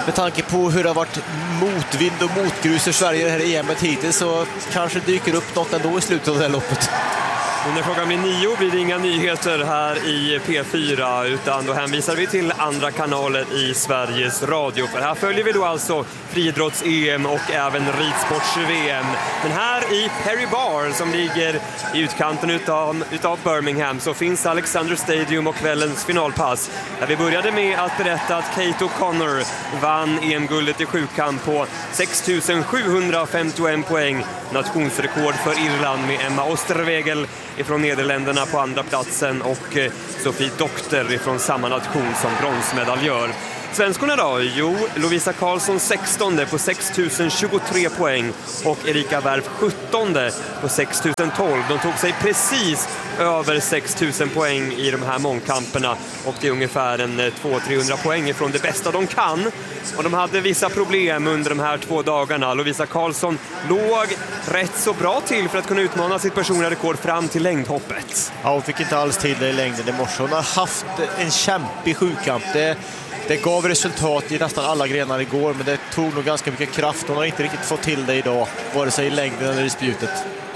med tanke på hur det har varit motvind och motgrus i Sverige det här E M-et hittills, så kanske dyker upp något ändå i slutet av det här loppet. Och när klockan blir nio blir det inga nyheter här i P fyra, utan då hänvisar vi till andra kanaler i Sveriges Radio. För här följer vi då alltså friidrotts-E M och även ridsports-V M. Men här i Perry Barr, som ligger i utkanten utav, utav Birmingham, så finns Alexander Stadium och kvällens finalpass. Där vi började med att berätta att Kate O'Connor vann E M-guldet i sjukamp på sex tusen sjuhundrafemtioen poäng. Nationsrekord för Irland med Emma Osterwegel ifrån Nederländerna på andra platsen och Sofie Doktor ifrån samma nation som bronsmedaljör. Svenskorna då? Jo, Lovisa Karlsson sextonde på sex tusen tjugotre poäng och Erika Wärf sjuttonde på sex tusen tolv. De tog sig precis över sex tusen poäng i de här mångkamperna och det är ungefär en två till trehundra poäng ifrån det bästa de kan. Och de hade vissa problem under de här två dagarna. Lovisa Karlsson låg rätt så bra till för att kunna utmana sitt personliga rekord fram till längdhoppet. Ja, hon fick inte alls till det i längden i morse. Hon har haft en kämpig sjukamp. Det Det gav resultat i nästan alla grenar igår, men det tog nog ganska mycket kraft. Hon har inte riktigt fått till det idag, vare sig i längden eller i spjutet.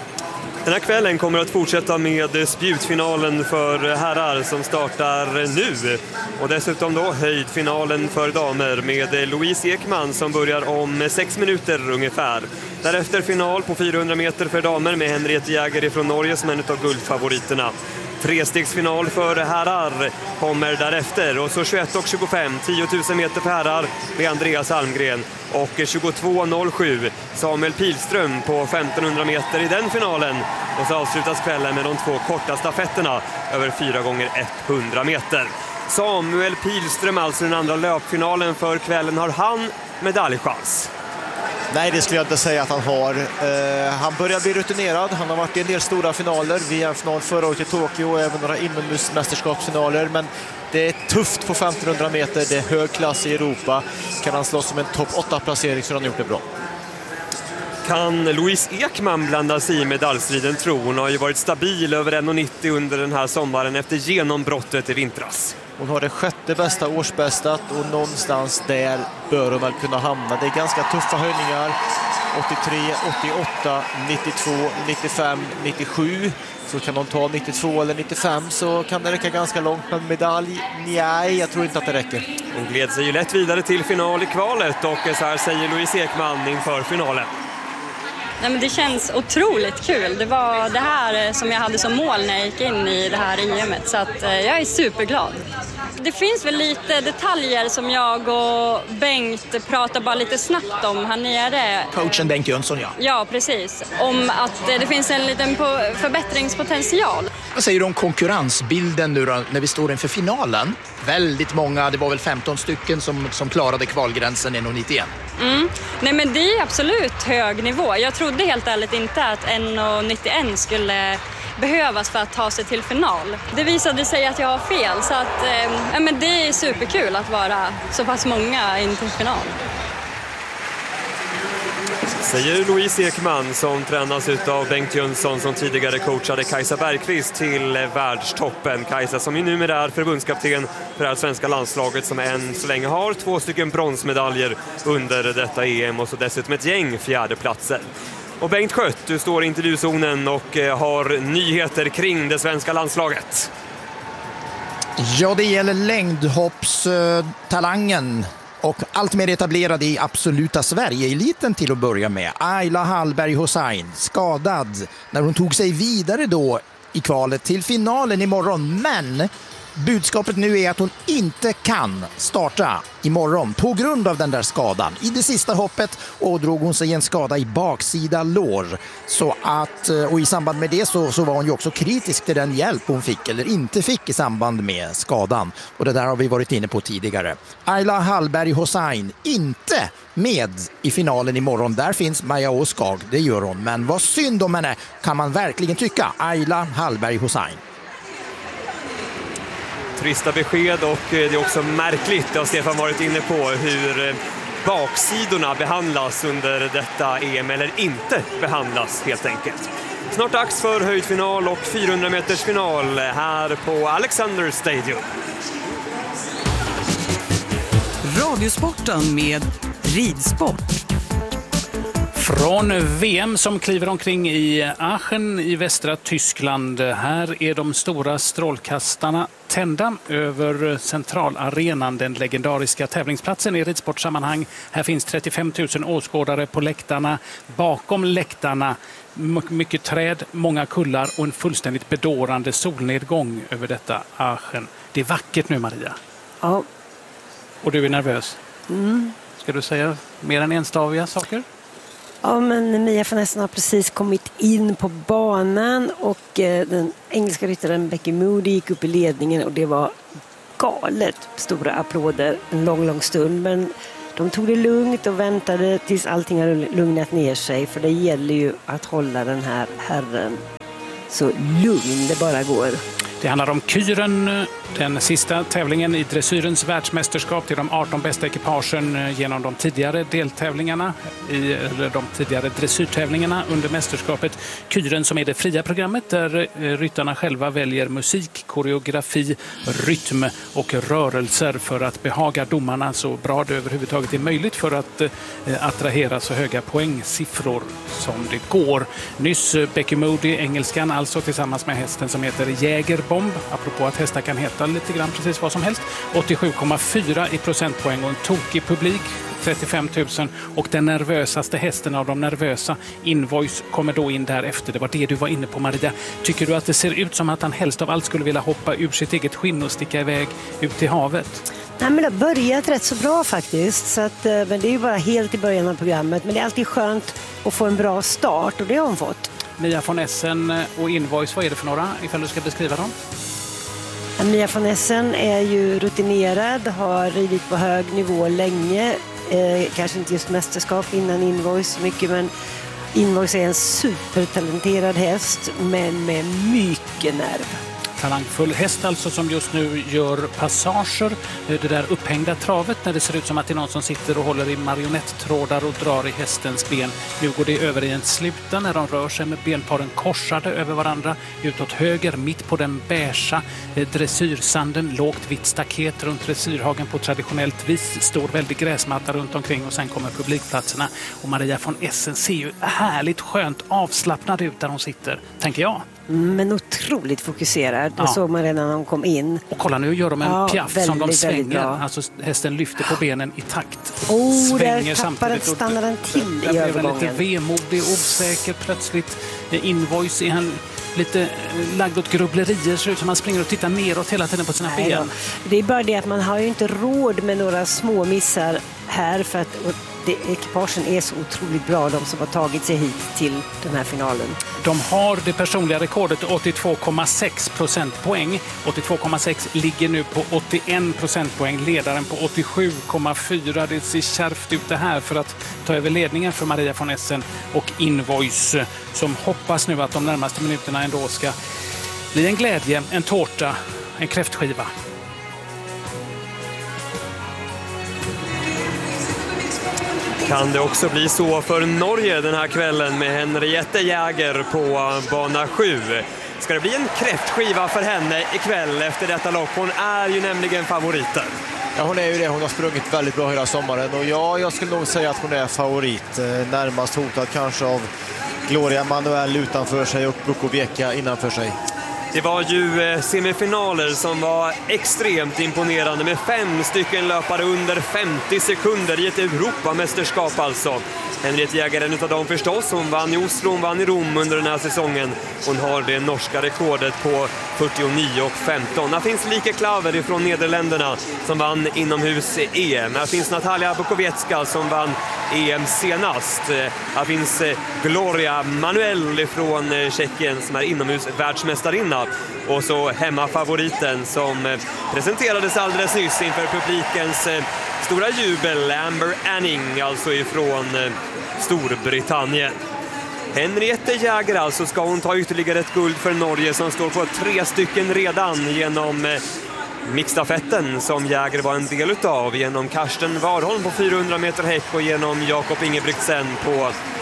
Den här kvällen kommer att fortsätta med spjutfinalen för herrar som startar nu. Och dessutom då höjdfinalen för damer med Louise Ekman som börjar om sex minuter ungefär. Därefter final på fyrahundra meter för damer med Henriette Jäger från Norge som en av guldfavoriterna. Trestegsfinal för herrar kommer därefter och så tjugoett och tjugofem, tio tusen meter för herrar med Andreas Almgren och tjugotvå noll sju Samuel Pilström på femtonhundra meter i den finalen. Och så avslutas kvällen med de två korta stafetterna över fyra gånger hundra meter. Samuel Pilström, alltså den andra löpfinalen för kvällen, har han medaljchans? Nej, det skulle jag inte säga att han har. Uh, han börjar bli rutinerad. Han har varit i en del stora finaler. Vi har en final förra året i Tokyo och även några inomhusmästerskapsfinaler. Men det är tufft på femtonhundra meter. Det är hög klass i Europa. Kan han slåss som en topp åtta placering så har han gjort det bra. Kan Louise Ekman blanda sig i medaljstriden, tror hon? Har ju varit stabil över en nittio under den här sommaren efter genombrottet i vintras. Hon har det sjätte bästa årsbästat och någonstans där bör hon väl kunna hamna. Det är ganska tuffa höjningar. åttiotre, åttioåtta, nittiotvå, nittiofem, nittiosju. Så kan hon ta nittiotvå eller nittiofem så kan det räcka ganska långt. Men medalj, nej, jag tror inte att det räcker. Hon gled sig ju lätt vidare till final i kvalet och så här säger Louise Ekman inför finalen. Nej, men det känns otroligt kul. Det var det här som jag hade som mål när jag gick in i det här E M-et. Så att, eh, jag är superglad. Det finns väl lite detaljer som jag och Bengt pratar bara lite snabbt om här nere. Coachen Bengt Jönsson, ja. Ja, precis. Om att eh, det finns en liten förbättringspotential. Vad säger du om konkurrensbilden nu då, när vi står inför finalen? Väldigt många, det var väl femton stycken som, som klarade kvalgränsen en nittioen. Mm. Nej, men det är absolut hög nivå. Jag trodde helt ärligt inte att en nittioen skulle behövas för att ta sig till final. Det visade sig att jag har fel, så att, eh, men det är superkul att vara så pass många in till final. Säger Louise Ekman som tränas av Bengt Jönsson som tidigare coachade Kajsa Bergqvist till världstoppen. Kajsa som ju numera är förbundskapten för det här svenska landslaget som än så länge har två stycken bronsmedaljer under detta E M och så dessutom ett gäng fjärdeplatser. Och Bengt Skött, du står i intervjuzonen och har nyheter kring det svenska landslaget. Ja, det gäller längdhoppstalangen och allt mer etablerad i absoluta Sverige-eliten till att börja med. Ayla Hallberg Hossein, skadad när hon tog sig vidare då i kvalet till finalen imorgon. Men budskapet nu är att hon inte kan starta imorgon på grund av den där skadan. I det sista hoppet ådrog hon sig en skada i baksida lår. Så att, och i samband med det så, så var hon ju också kritisk till den hjälp hon fick eller inte fick i samband med skadan. Och det där har vi varit inne på tidigare. Ayla Hallberg Hossein inte med i finalen imorgon. Där finns Maja Åskag, det gör hon. Men vad synd om henne kan man verkligen tycka. Ayla Hallberg Hossein. Trista besked och det är också märkligt, det har Stefan varit inne på, hur baksidorna behandlas under detta E M eller inte behandlas helt enkelt. Snart dags för höjdfinal och fyrahundra meters final här på Alexander Stadium. Radiosporten med ridsport. Från V M som kliver omkring i Aachen i västra Tyskland. Här är de stora strålkastarna tända över centralarenan, den legendariska tävlingsplatsen i ridsportsammanhang. Här finns trettiofem tusen åskådare på läktarna. Bakom läktarna mycket träd, många kullar och en fullständigt bedårande solnedgång över detta Aachen. Det är vackert nu, Maria. Ja. Och du är nervös. Mm. Ska du säga mer än enstaviga saker? Ja, men Mia van Essen har precis kommit in på banan och eh, den engelska ryttaren Becky Moody gick upp i ledningen och det var galet stora applåder en lång, lång stund. Men de tog det lugnt och väntade tills allting hade lugnat ner sig, för det gäller ju att hålla den här herren så lugn det bara går. Det handlar om Kyren, den sista tävlingen i dressyrens världsmästerskap till de arton bästa ekipagen genom de tidigare deltävlingarna, i, eller de tidigare dressyrtävlingarna under mästerskapet. Kyren som är det fria programmet där ryttarna själva väljer musik, koreografi, rytm och rörelser för att behaga domarna så bra det överhuvudtaget är möjligt för att eh, attrahera så höga poängsiffror som det går. Nyss Becky Moody, engelskan, alltså tillsammans med hästen som heter Jägerbomb, apropå att hästar kan heta lite grann precis vad som helst. åttiosju komma fyra i procentpoäng och en tokig publik, trettiofem tusen, och den nervösaste hästen av de nervösa, Invoice, kommer då in därefter. Det var det du var inne på, Maria. Tycker du att det ser ut som att han helst av allt skulle vilja hoppa ur sitt eget skinn och sticka iväg ut till havet? Nej, men det har börjat rätt så bra faktiskt, så att, men det är ju bara helt i början av programmet, men det är alltid skönt att få en bra start och det har hon fått. Mia van Essen och Invoice, vad är det för några ifall du ska beskriva dem? Mia van Essen är ju rutinerad, har ridit på hög nivå länge, eh, kanske inte just mästerskap innan Invoice mycket, men Invoice är en supertalenterad häst men med mycket nerv. Talangfull häst alltså som just nu gör passager, det där upphängda travet när det ser ut som att det är någon som sitter och håller i marionettrådar och drar i hästens ben. Nu går det över i en sluta när de rör sig med benparen korsade över varandra utåt höger mitt på den beiga dressyrsanden, lågt vitt staket runt dressyrhagen på traditionellt vis, stor väldig gräsmatta runt omkring och sen kommer publikplatserna. Och Maria van Essen ser ju härligt skönt avslappnad ut där hon sitter, tänker jag. Men otroligt fokuserad. Det ja. såg man redan när hon kom in. Och kolla, nu gör de en ja, piaff väldigt, som de svänger. Alltså hästen lyfter på benen i takt. Oh, där tappar den, stannar den till där i övergången. Lite vemodig, osäker, plötsligt. Invoice är han lite lagd åt grubblerier, så ut som man springer och tittar neråt hela tiden på sina Nej, ben. Ja. Det är bara det att man har ju inte råd med några små missar här, för att det, ekipagen är så otroligt bra, de som har tagit sig hit till den här finalen. De har det personliga rekordet åttiotvå komma sex procentpoäng. åttiotvå komma sex ligger nu på åttioen procentpoäng. Ledaren på åttiosju komma fyra. Det ser kärvt ut det här för att ta över ledningen för Maria van Essen och Invoice, som hoppas nu att de närmaste minuterna ändå ska bli en glädje, en tårta, en kräftskiva. Kan det också bli så för Norge den här kvällen med Henriette Jäger på bana sju? Ska det bli en kräftskiva för henne ikväll efter detta lopp? Hon är ju nämligen favoriten. Ja, hon är ju det. Hon har sprungit väldigt bra hela sommaren. Och ja, jag skulle nog säga att hon är favorit. Närmast hotad kanske av Gloria Manuel utanför sig och Bukovica innanför sig. Det var ju semifinaler som var extremt imponerande med fem stycken löpare under femtio sekunder i ett Europamästerskap alltså. Henriette Jäger är en av dem förstås. Hon vann i Oslo, hon vann i Rom under den här säsongen. Hon har det norska rekordet på fyrtionio och femton. Här finns Lieke Klaver ifrån Nederländerna som vann inomhus E M. Här finns Natalia Bukoviecka som vann E M senast. Här finns Gloria Manuel ifrån Tjeckien som är inomhus världsmästarinna. Och så hemmafavoriten som presenterades alldeles nyss inför publikens stora jubel, Amber Anning, alltså ifrån Storbritannien. Henriette Jäger alltså, ska hon ta ytterligare ett guld för Norge som står på tre stycken redan genom mixstafetten som Jäger var en del utav, genom Karsten Warholm på fyrahundra meter häck och genom Jakob Ingebrigtsen på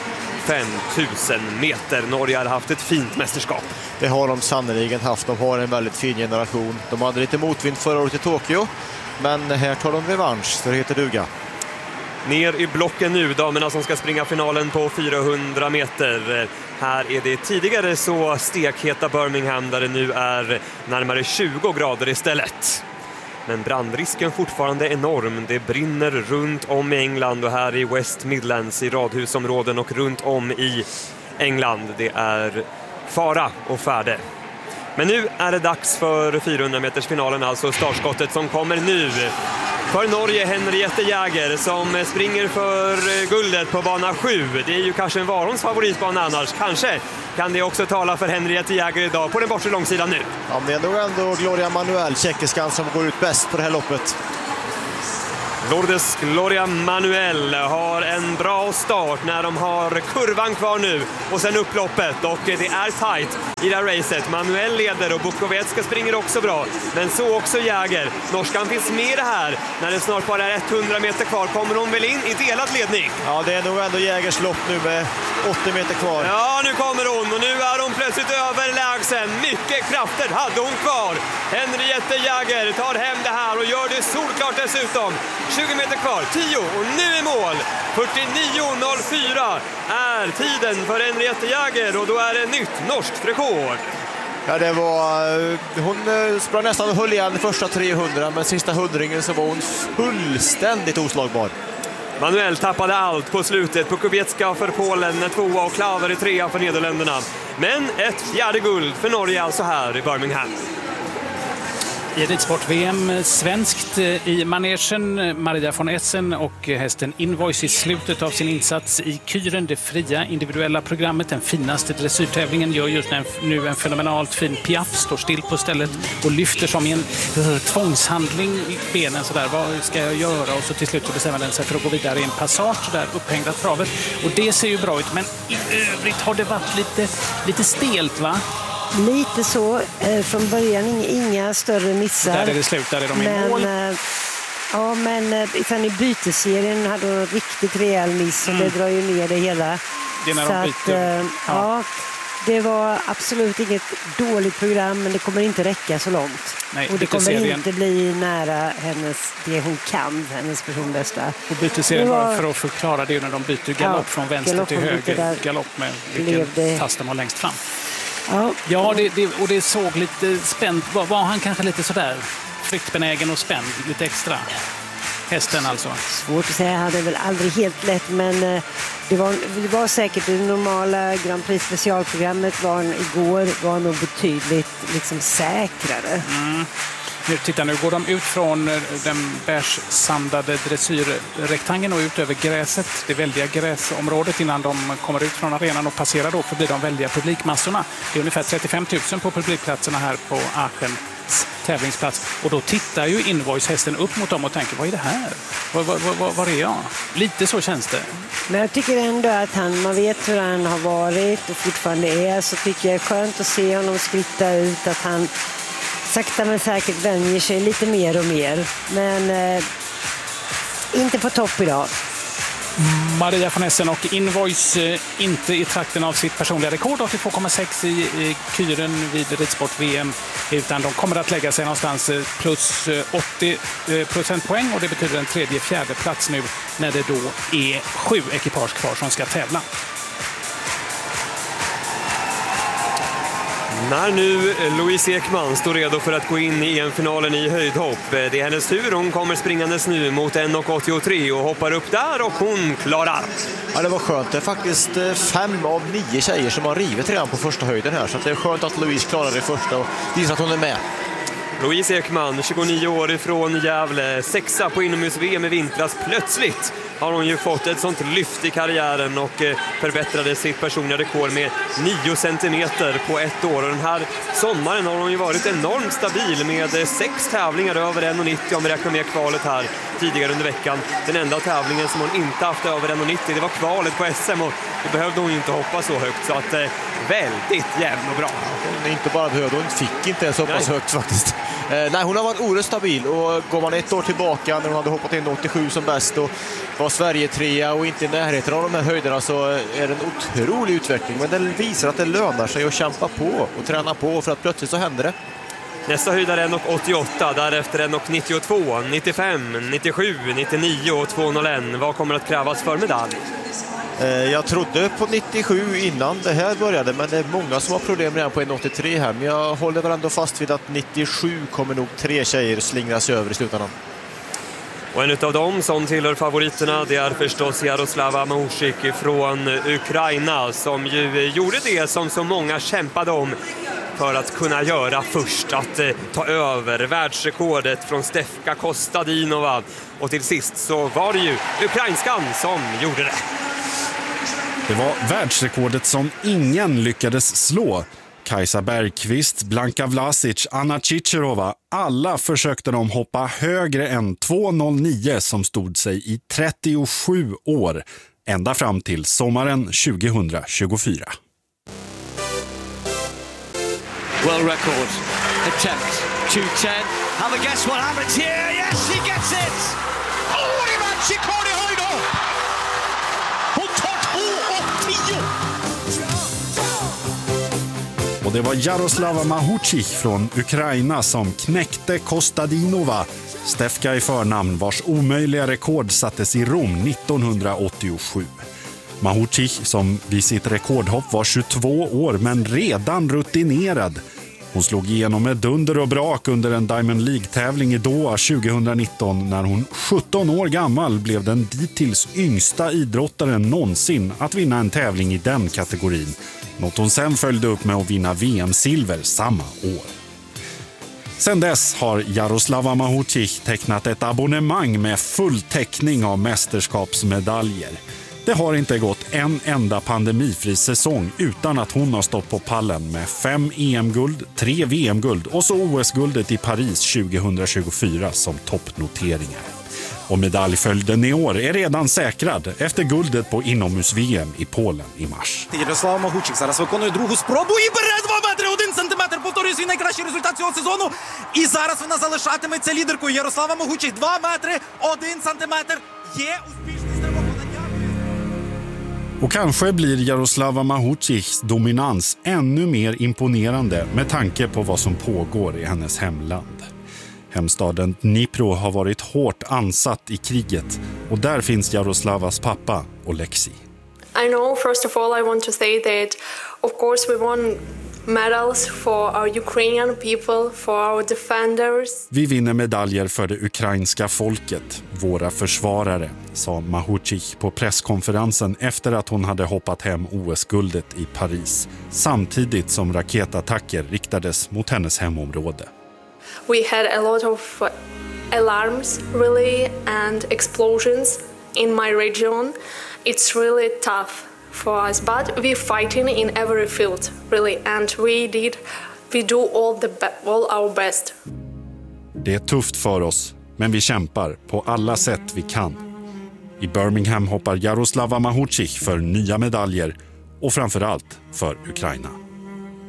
fem tusen meter. Norge har haft ett fint mästerskap. Det har de sannoliken haft. De har en väldigt fin generation. De hade lite motvind förra året i Tokyo, men här tar de revansch, så det heter duga. Ner i blocken nu, damerna som ska springa finalen på fyrahundra meter. Här är det tidigare så stekheta Birmingham, där det nu är närmare tjugo grader istället. Men brandrisken fortfarande enorm. Det brinner runt om i England och här i West Midlands, i radhusområden och runt om i England. Det är fara och färde. Men nu är det dags för fyrahundra meters finalen, alltså startskottet som kommer nu. För Norge, Henriette Jäger som springer för guldet på bana sju. Det är ju kanske en Warholms favoritbana annars. Kanske kan det också tala för Henriette Jäger idag på den bortre långsidan nu. Ja, men det är nog ändå Gloria Manuel, tjeckiskan, som går ut bäst på det här loppet. Lourdes Gloria Manuel har en bra start när de har kurvan kvar nu och sen upploppet, och det är tight i det här racet. Manuel leder och Bukovetska springer också bra, men så också Jäger. Norskan finns med i det här. När det snart bara är hundra meter kvar kommer hon väl in i delad ledning. Ja, det är nog ändå Jägers lopp nu med åttio meter kvar. Ja, nu kommer hon och nu är hon plötsligt överlägsen. Mycket krafter hade hon kvar. Henriette Jäger tar hem det här och gör det solklart dessutom. tjugo meter kvar, tio och nu är mål. fyrtionio noll fyra är tiden för Henriette Jäger och då är det nytt norskt rekord. Ja, det var, hon sprang nästan och höll igen de första trehundra, men sista hundringen så var hon fullständigt oslagbar. Manuel tappade allt på slutet. Bukovetska för Polen, tvåa och Klaver i trea för Nederländerna. Men ett fjärde guld för Norge alltså här i Birmingham. I ridsport-V M svenskt i manegen, Maria von Essen och hästen Invoice i slutet av sin insats i Kyren, det fria individuella programmet, den finaste dressyrtävlingen, gör just nu en fenomenalt fin piaff, står still på stället och lyfter som i en tvångshandling i benen sådär, vad ska jag göra? Och så till slut så bestämmer den sig för att gå vidare i en passage där upphängda travet, och det ser ju bra ut, men i övrigt har det varit lite, lite stelt, va? Lite så. Eh, från början inga, inga större missar. Där är det slut, där är de i men, mål. Eh, ja, men eh, sen i byteserien hade de riktigt rejäl miss, mm. och det drar ju ner det hela. Det är när så de byter. Att, eh, ja. ja, det var absolut inget dåligt program, men det kommer inte räcka så långt. Nej, och det kommer serien. inte bli nära hennes, det hon kan, hennes personbästa. Och byteserien var, var för att förklara det när de byter galopp, ja, från vänster galopp till höger. Galopp med vilken det... fast de var längst fram. Ja, ja det, det, och det såg lite spänt. Var, var han kanske lite sådär flyktbenägen och spänd, lite extra? Hästen alltså. Svårt att säga, han hade väl aldrig helt lätt, men det var, det var säkert det normala Grand Prix specialprogrammet var igår var nog betydligt liksom säkrare. Mm. Nu, titta, nu går de ut från den bärsandade dressyrrektangeln och ut över gräset, det väldiga gräsområdet, innan de kommer ut från arenan och passerar då förbi de väldiga publikmassorna. Det är ungefär trettiofem tusen på publikplatserna här på Aachens tävlingsplats. Och då tittar ju Invoice-hästen upp mot dem och tänker, vad är det här? Var, var, var, var är jag? Lite så känns det. Men jag tycker ändå att han, man vet hur han har varit och fortfarande är, så tycker jag det är skönt att se honom skritta ut, att han sakta men säkert vänjer sig lite mer och mer. Men eh, inte på topp idag. Maria von Essen och Invoice eh, inte i trakten av sitt personliga rekord, åttiotvå komma sex i, i Kyren vid ridsport-V M, utan de kommer att lägga sig någonstans eh, plus eh, åttio procentpoäng, och det betyder en tredje, fjärde plats nu när det då är sju ekipage kvar som ska tävla. När nu Louise Ekman står redo för att gå in i en finalen i höjdhopp. Det är hennes tur, hon kommer springandes nu mot en åttiotre och hoppar upp där, och hon klarar. Ja, det var skönt. Det är faktiskt fem av nio tjejer som har rivit redan på första höjden här, så det är skönt att Louise klarar det första och visar att hon är med. Louise Ekman, tjugonio år ifrån Gävle, sexa på inomhus-V M i vintras. Plötsligt har hon ju fått ett sånt lyft i karriären och förbättrade sitt personliga rekord med nio centimeter på ett år. Och den här sommaren har hon ju varit enormt stabil med sex tävlingar över en nittio om vi räknar med kvalet här tidigare under veckan. Den enda tävlingen som hon inte haft över en nittio, det var kvalet på S M, och då behövde hon ju inte hoppa så högt. Så att eh, väldigt jämn och bra. Hon inte bara behövde, hon fick inte så pass högt faktiskt. Eh, nej, hon har varit oerhört stabil och går man ett år tillbaka när hon hade hoppat in åttiosju som bäst och var Sverige trea och inte i närheten av de här höjderna, så är det en otrolig utveckling. Men den visar att det lönar sig att kämpa på och träna på, för att plötsligt så händer det. Nästa höjdare är en åttioåtta, därefter en nittiotvå, nittiofem, nittiosju, nittionio och tvåhundraett. Vad kommer att krävas för medalj? Jag trodde på nittiosju innan det här började, men det är många som har problem redan på en åttiotre här. Men jag håller väl ändå fast vid att nittiosju kommer nog tre tjejer slingras över i slutändan. Och en av dem som tillhör favoriterna, det är förstås Jaroslava Mahouchik från Ukraina, som ju gjorde det som så många kämpade om för att kunna göra först, att eh, ta över världsrekordet från Stefka Kostadinova. Och till sist så var det ju ukrainskan som gjorde det. Det var världsrekordet som ingen lyckades slå. Kajsa Bergqvist, Blanka Vlasic, Anna Chicherova, alla försökte de hoppa högre än två noll nio som stod sig i trettiosju år, ända fram till sommaren tjugohundratjugofyra. World record attempt, two ten. Have a guess what happens here? Yes, she gets it! Oh, what a världsrekord i höjd då! Hon tar två åttio! Och det var Jaroslava Mahouchik från Ukraina som knäckte Kostadinova, Stefka i förnamn, vars omöjliga rekord sattes i Rom nittonhundraåttiosju. Mahouchik, som vid sitt rekordhopp var tjugotvå år men redan rutinerad. Hon slog igenom med dunder och brak under en Diamond League-tävling i Doha tjugohundranitton när hon sjutton år gammal blev den dittills yngsta idrottaren någonsin att vinna en tävling i den kategorin. Något hon sen följde upp med att vinna V M-silver samma år. Sen dess har Jaroslava Mahouchik tecknat ett abonnemang med full täckning av mästerskapsmedaljer. Det har inte gått en enda pandemifri säsong utan att hon har stått på pallen med fem E M-guld, tre V M-guld och så O S-guldet i Paris tjugohundratjugofyra som toppnoteringar. Och medaljföljden i år är redan säkrad efter guldet på inomhus-V M i Polen i mars. Ярослава Mahouchik зараз виконує другу спробу і бере два метри один сантиметр, повторює свій найкращий результат цього сезону. І зараз вона залишатиметься лідеркою. Ярослава Mahouchik два метри один сантиметр. Є успішний стрибок. Och kanske blir Jaroslava Mahouchiks dominans ännu mer imponerande med tanke på vad som pågår i hennes hemland. Hemstaden Dnipro har varit hårt ansatt i kriget och där finns Jaroslavas pappa Oleksiy. I know, first of all, I want to say that of course we won medals for our Ukrainian people, for our defenders. Vi vinner medaljer för det ukrainska folket, våra försvarare, sa Mahouchik på presskonferensen efter att hon hade hoppat hem O S-guldet i Paris, samtidigt som raketattacker riktades mot hennes hemområde. We had a lot of alarms, really, and explosions in my region. It's really tough for us, but we're fighting in every field, really, and we did, we do all the all our best. Det är tufft för oss, men vi kämpar på alla sätt vi kan. I Birmingham hoppar Jaroslava Mahouchik för nya medaljer och framförallt för Ukraina.